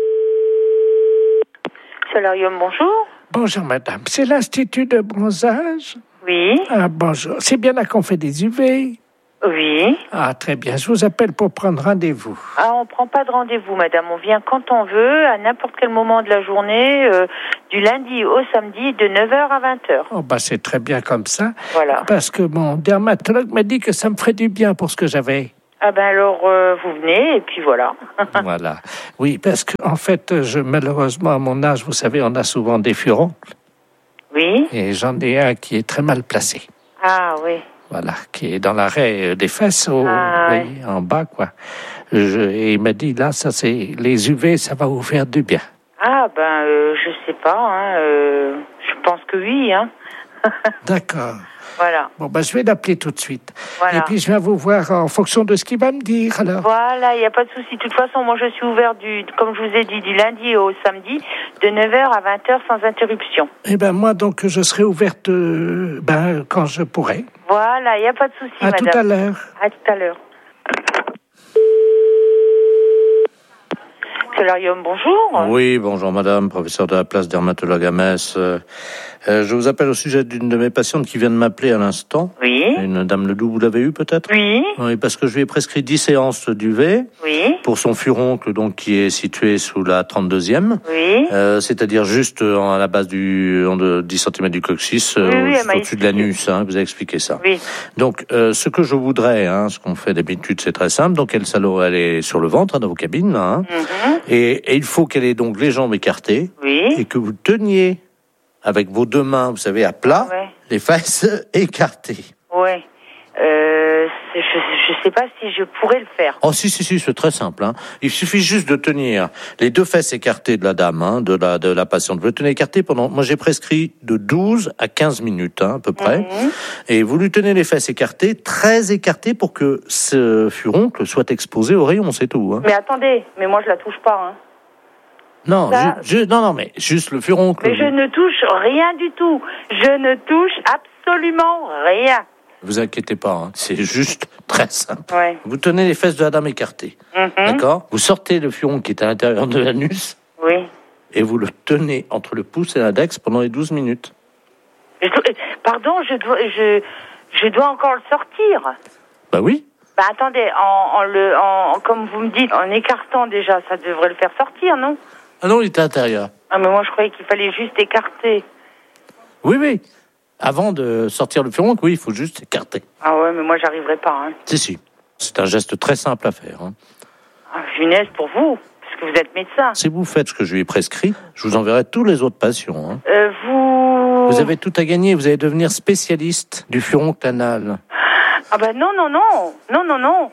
Solarium, bonjour. Bonjour madame, c'est l'Institut de bronzage? Oui. Ah bonjour, c'est bien là qu'on fait des U V? Oui. Ah très bien, je vous appelle pour prendre rendez-vous. Ah, on prend pas de rendez-vous, madame. On vient quand on veut, à n'importe quel moment de la journée, euh, du lundi au samedi, de neuf heures à vingt heures. Oh bah c'est très bien comme ça. Voilà. Parce que mon dermatologue m'a dit que ça me ferait du bien pour ce que j'avais. Ah ben alors, euh, vous venez, et puis voilà. Voilà. Oui, parce que en fait, je, malheureusement, à mon âge, vous savez, on a souvent des furoncles. Oui. Et j'en ai un qui est très mal placé. Ah oui. Voilà, qui est dans l'arrêt des fesses, au, Ah, vous voyez, en bas, quoi. Je, et il m'a dit, là, ça c'est les U V, ça va vous faire du bien. Ah ben, euh, je sais pas, hein, euh, je pense que oui, hein. D'accord. Voilà. Bon, ben, je vais l'appeler tout de suite. Voilà. Et puis, je viens vous voir en fonction de ce qu'il va me dire, alors. Voilà, il n'y a pas de souci. De toute façon, moi, je suis ouvert, du, comme je vous ai dit, du lundi au samedi, de neuf heures à vingt heures sans interruption. Eh ben, moi, donc, je serai ouverte, euh, ben, quand je pourrai. Voilà, il n'y a pas de souci, À madame. tout à l'heure. À tout à l'heure. Solarium, bonjour. Oui, bonjour madame, professeur de la place dermatologue à Metz. Euh, euh, je vous appelle au sujet d'une de mes patientes qui vient de m'appeler à l'instant. Oui. Une dame Ledoux, vous l'avez eu peut-être? Oui. Oui, parce que je lui ai prescrit dix séances d'U V. Oui. Pour son furoncle, donc, qui est situé sous la trente-deuxième. Oui. Euh, c'est-à-dire juste en, à la base du, en de dix centimètres du coccyx, Oui, euh, oui, juste elle m'a au-dessus de l'anus, hein, vous avez expliqué ça. Oui. Donc, euh, ce que je voudrais, hein, ce qu'on fait d'habitude, c'est très simple. Donc, elle, elle est sur le ventre, hein, dans vos cabines, là, hein. Mhm. et, et il faut qu'elle ait donc les jambes écartées. Oui. Et que vous teniez avec vos deux mains, vous savez, à plat, Ouais. les fesses écartées. Ouais. Euh, c'est- je, je sais pas si je pourrais le faire. Oh si si si, c'est très simple. Hein. Il suffit juste de tenir les deux fesses écartées de la dame, hein, de la de la patiente. Vous le tenez écarté pendant. Moi j'ai prescrit de douze à quinze minutes, hein, à peu près. Mhm. Et vous lui tenez les fesses écartées, très écartées, pour que ce furoncle soit exposé au rayon, c'est tout. Hein. Mais attendez, mais moi je la touche pas, hein. Non, Ça- ju- ju- non non, mais juste le furoncle. Mais je ne touche rien du tout. Je ne touche absolument rien. Vous inquiétez pas, hein. C'est juste très simple. Ouais. Vous tenez les fesses de la dame écartées, Mhm. d'accord? Vous sortez le furon qui est à l'intérieur de l'anus Oui. et vous le tenez entre le pouce et l'index pendant les douze minutes. Je dois- Pardon, je dois, je, je dois encore le sortir. Bah oui. Bah attendez, en, en le, en, comme vous me dites, en écartant déjà, ça devrait le faire sortir, non? Ah non, il était à l'intérieur. Ah mais moi je croyais qu'il fallait juste écarter. Oui, oui. Avant de sortir le furon, oui, il faut juste écarter. Ah ouais, mais moi j'arriverai pas, hein. Si, si. C'est un geste très simple à faire. Hein. Ah, punaise pour vous, parce que vous êtes médecin. Si vous faites ce que je lui ai prescrit, je vous enverrai tous les autres patients. Hein. Euh, vous... Vous avez tout à gagner, vous allez devenir spécialiste du furoncle anal. Ah bah non, non, non, non, non, non.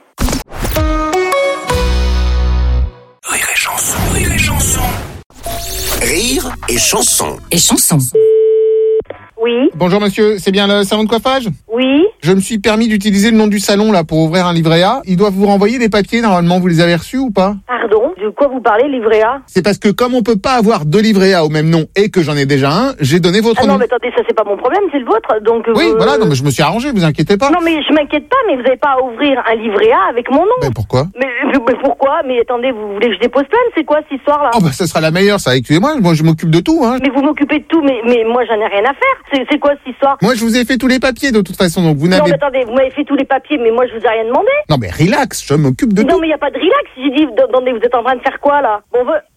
Rire et chanson, rire et chanson. Rire et chanson. Et chanson. Oui. Bonjour monsieur, c'est bien le salon de coiffage? Oui. Je me suis permis d'utiliser le nom du salon là pour ouvrir un livret A. Ils doivent vous renvoyer des papiers, normalement, vous les avez reçus ou pas? Pardon? De quoi vous parlez, livret A? C'est parce que comme on peut pas avoir deux livrets A au même nom et que j'en ai déjà un, j'ai donné votre Ah nom. non, mais attendez, ça c'est pas mon problème, c'est le vôtre. Donc, Oui, vous- voilà, non mais je me suis arrangé, vous inquiétez pas. Non, mais je m'inquiète pas, mais vous n'avez pas à ouvrir un livret A avec mon nom. Ben pourquoi? Mais, mais- mais pourquoi? Mais attendez, vous voulez que je dépose plainte? C'est quoi cette histoire-là? Oh bah ça sera la meilleure, ça, excusez-moi, moi je m'occupe de tout, hein. Mais vous m'occupez de tout, mais, mais moi j'en ai rien à faire. C'est c'est quoi cette histoire? Moi je vous ai fait tous les papiers de toute façon, donc vous Non, n'avez... mais attendez, vous m'avez fait tous les papiers, mais moi je vous ai rien demandé. Non mais relax, je m'occupe de non, tout. mais il n'y a pas de relax. J'ai dit, attendez, vous êtes en train de faire quoi là? Bon, on veut...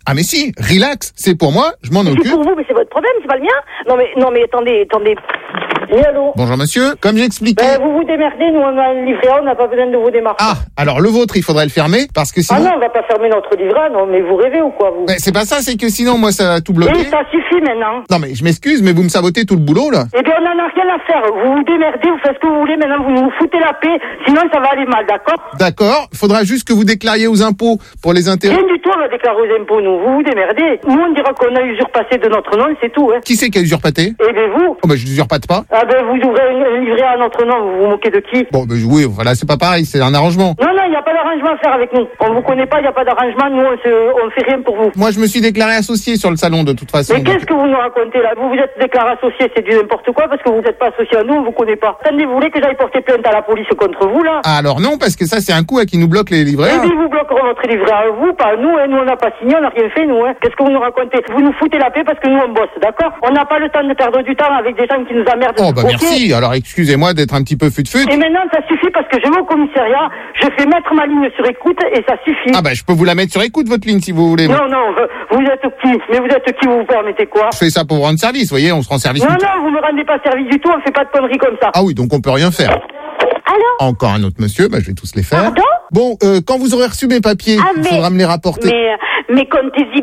Ah mais si, relax, c'est pour moi, je m'en C'est occupe. pour vous, mais c'est votre problème, c'est pas le mien. Non mais, non mais attendez, attendez. Oui, allô? Bonjour monsieur, comme j'expliquais... Ben, vous vous démerdez, nous on a un livret A, on n'a pas besoin de vous démarcher. Ah, alors le vôtre, il faudrait le fermer, parce que sinon... Ah non, on va pas fermer notre livret A, non, mais vous rêvez ou quoi, vous? Ben, c'est pas ça, c'est que sinon, moi, ça va tout bloquer. Et ça suffit maintenant. Non mais je m'excuse, mais vous me sabotez tout le boulot, là. Eh bien, on en a rien à faire. Vous vous démerdez, vous faites ce que vous voulez, maintenant vous nous foutez la paix, sinon ça va aller mal, d'accord? D'accord, faudra juste que vous déclariez aux impôts pour les intérêts. Rien du tout, on va déclarer aux impôts, nous. Vous vous démerdez. Nous, on dira qu'on a usurpé de notre nom, c'est tout, hein. Qui c'est qui a usurpaté? Eh bien, vous. Oh ben je n'usurpate pas. Ah ben, vous ouvrez un livret à notre nom, vous vous moquez de qui? Bon ben oui, voilà, c'est pas pareil, c'est un arrangement. Non, non, il n'y a pas d'arrangement à faire avec nous. On vous connaît pas, il n'y a pas d'arrangement, nous, on se, on fait rien pour vous. Moi je me suis déclaré associé sur le salon de toute façon. Mais qu'est-ce que vous nous racontez là? Vous vous êtes déclaré associé, c'est du n'importe quoi, parce que vous n'êtes pas associé à nous, on vous connaît pas. Attendez, vous voulez que j'aille porter plainte à la police contre vous, là? Ah, alors non, parce que ça c'est un coup à qui nous bloque les livrets. Eh bien, ils vous bloqueront votre livret à vous, pas à nous, hein. Nous, on n'a pas signé, on n'a rien fait, nous, hein. Qu'est-ce que vous nous racontez? Vous nous foutez la paix parce que nous, on bosse, d'accord? On n'a pas le temps de perdre du temps avec des gens qui nous emmerdent. Oh bah Ok. merci, alors excusez-moi d'être un petit peu fut-fut. Et maintenant, ça suffit parce que je vais au commissariat, je fais mettre ma ligne sur écoute et ça suffit. Ah bah je peux vous la mettre sur écoute votre ligne si vous voulez. Non, non, vous êtes qui? Mais vous êtes qui? Vous vous permettez quoi? Je fais ça pour vous rendre service, vous voyez, on se rend service. Non, tout- non, vous me rendez pas service du tout, on fait pas de conneries comme ça. Ah oui, donc on peut rien faire. Alors? Encore un autre monsieur, bah je vais tous les faire. Pardon? Bon, euh, quand vous aurez reçu mes papiers, Ah, il mais- faudra me les rapporter. Mais, mais comptez-y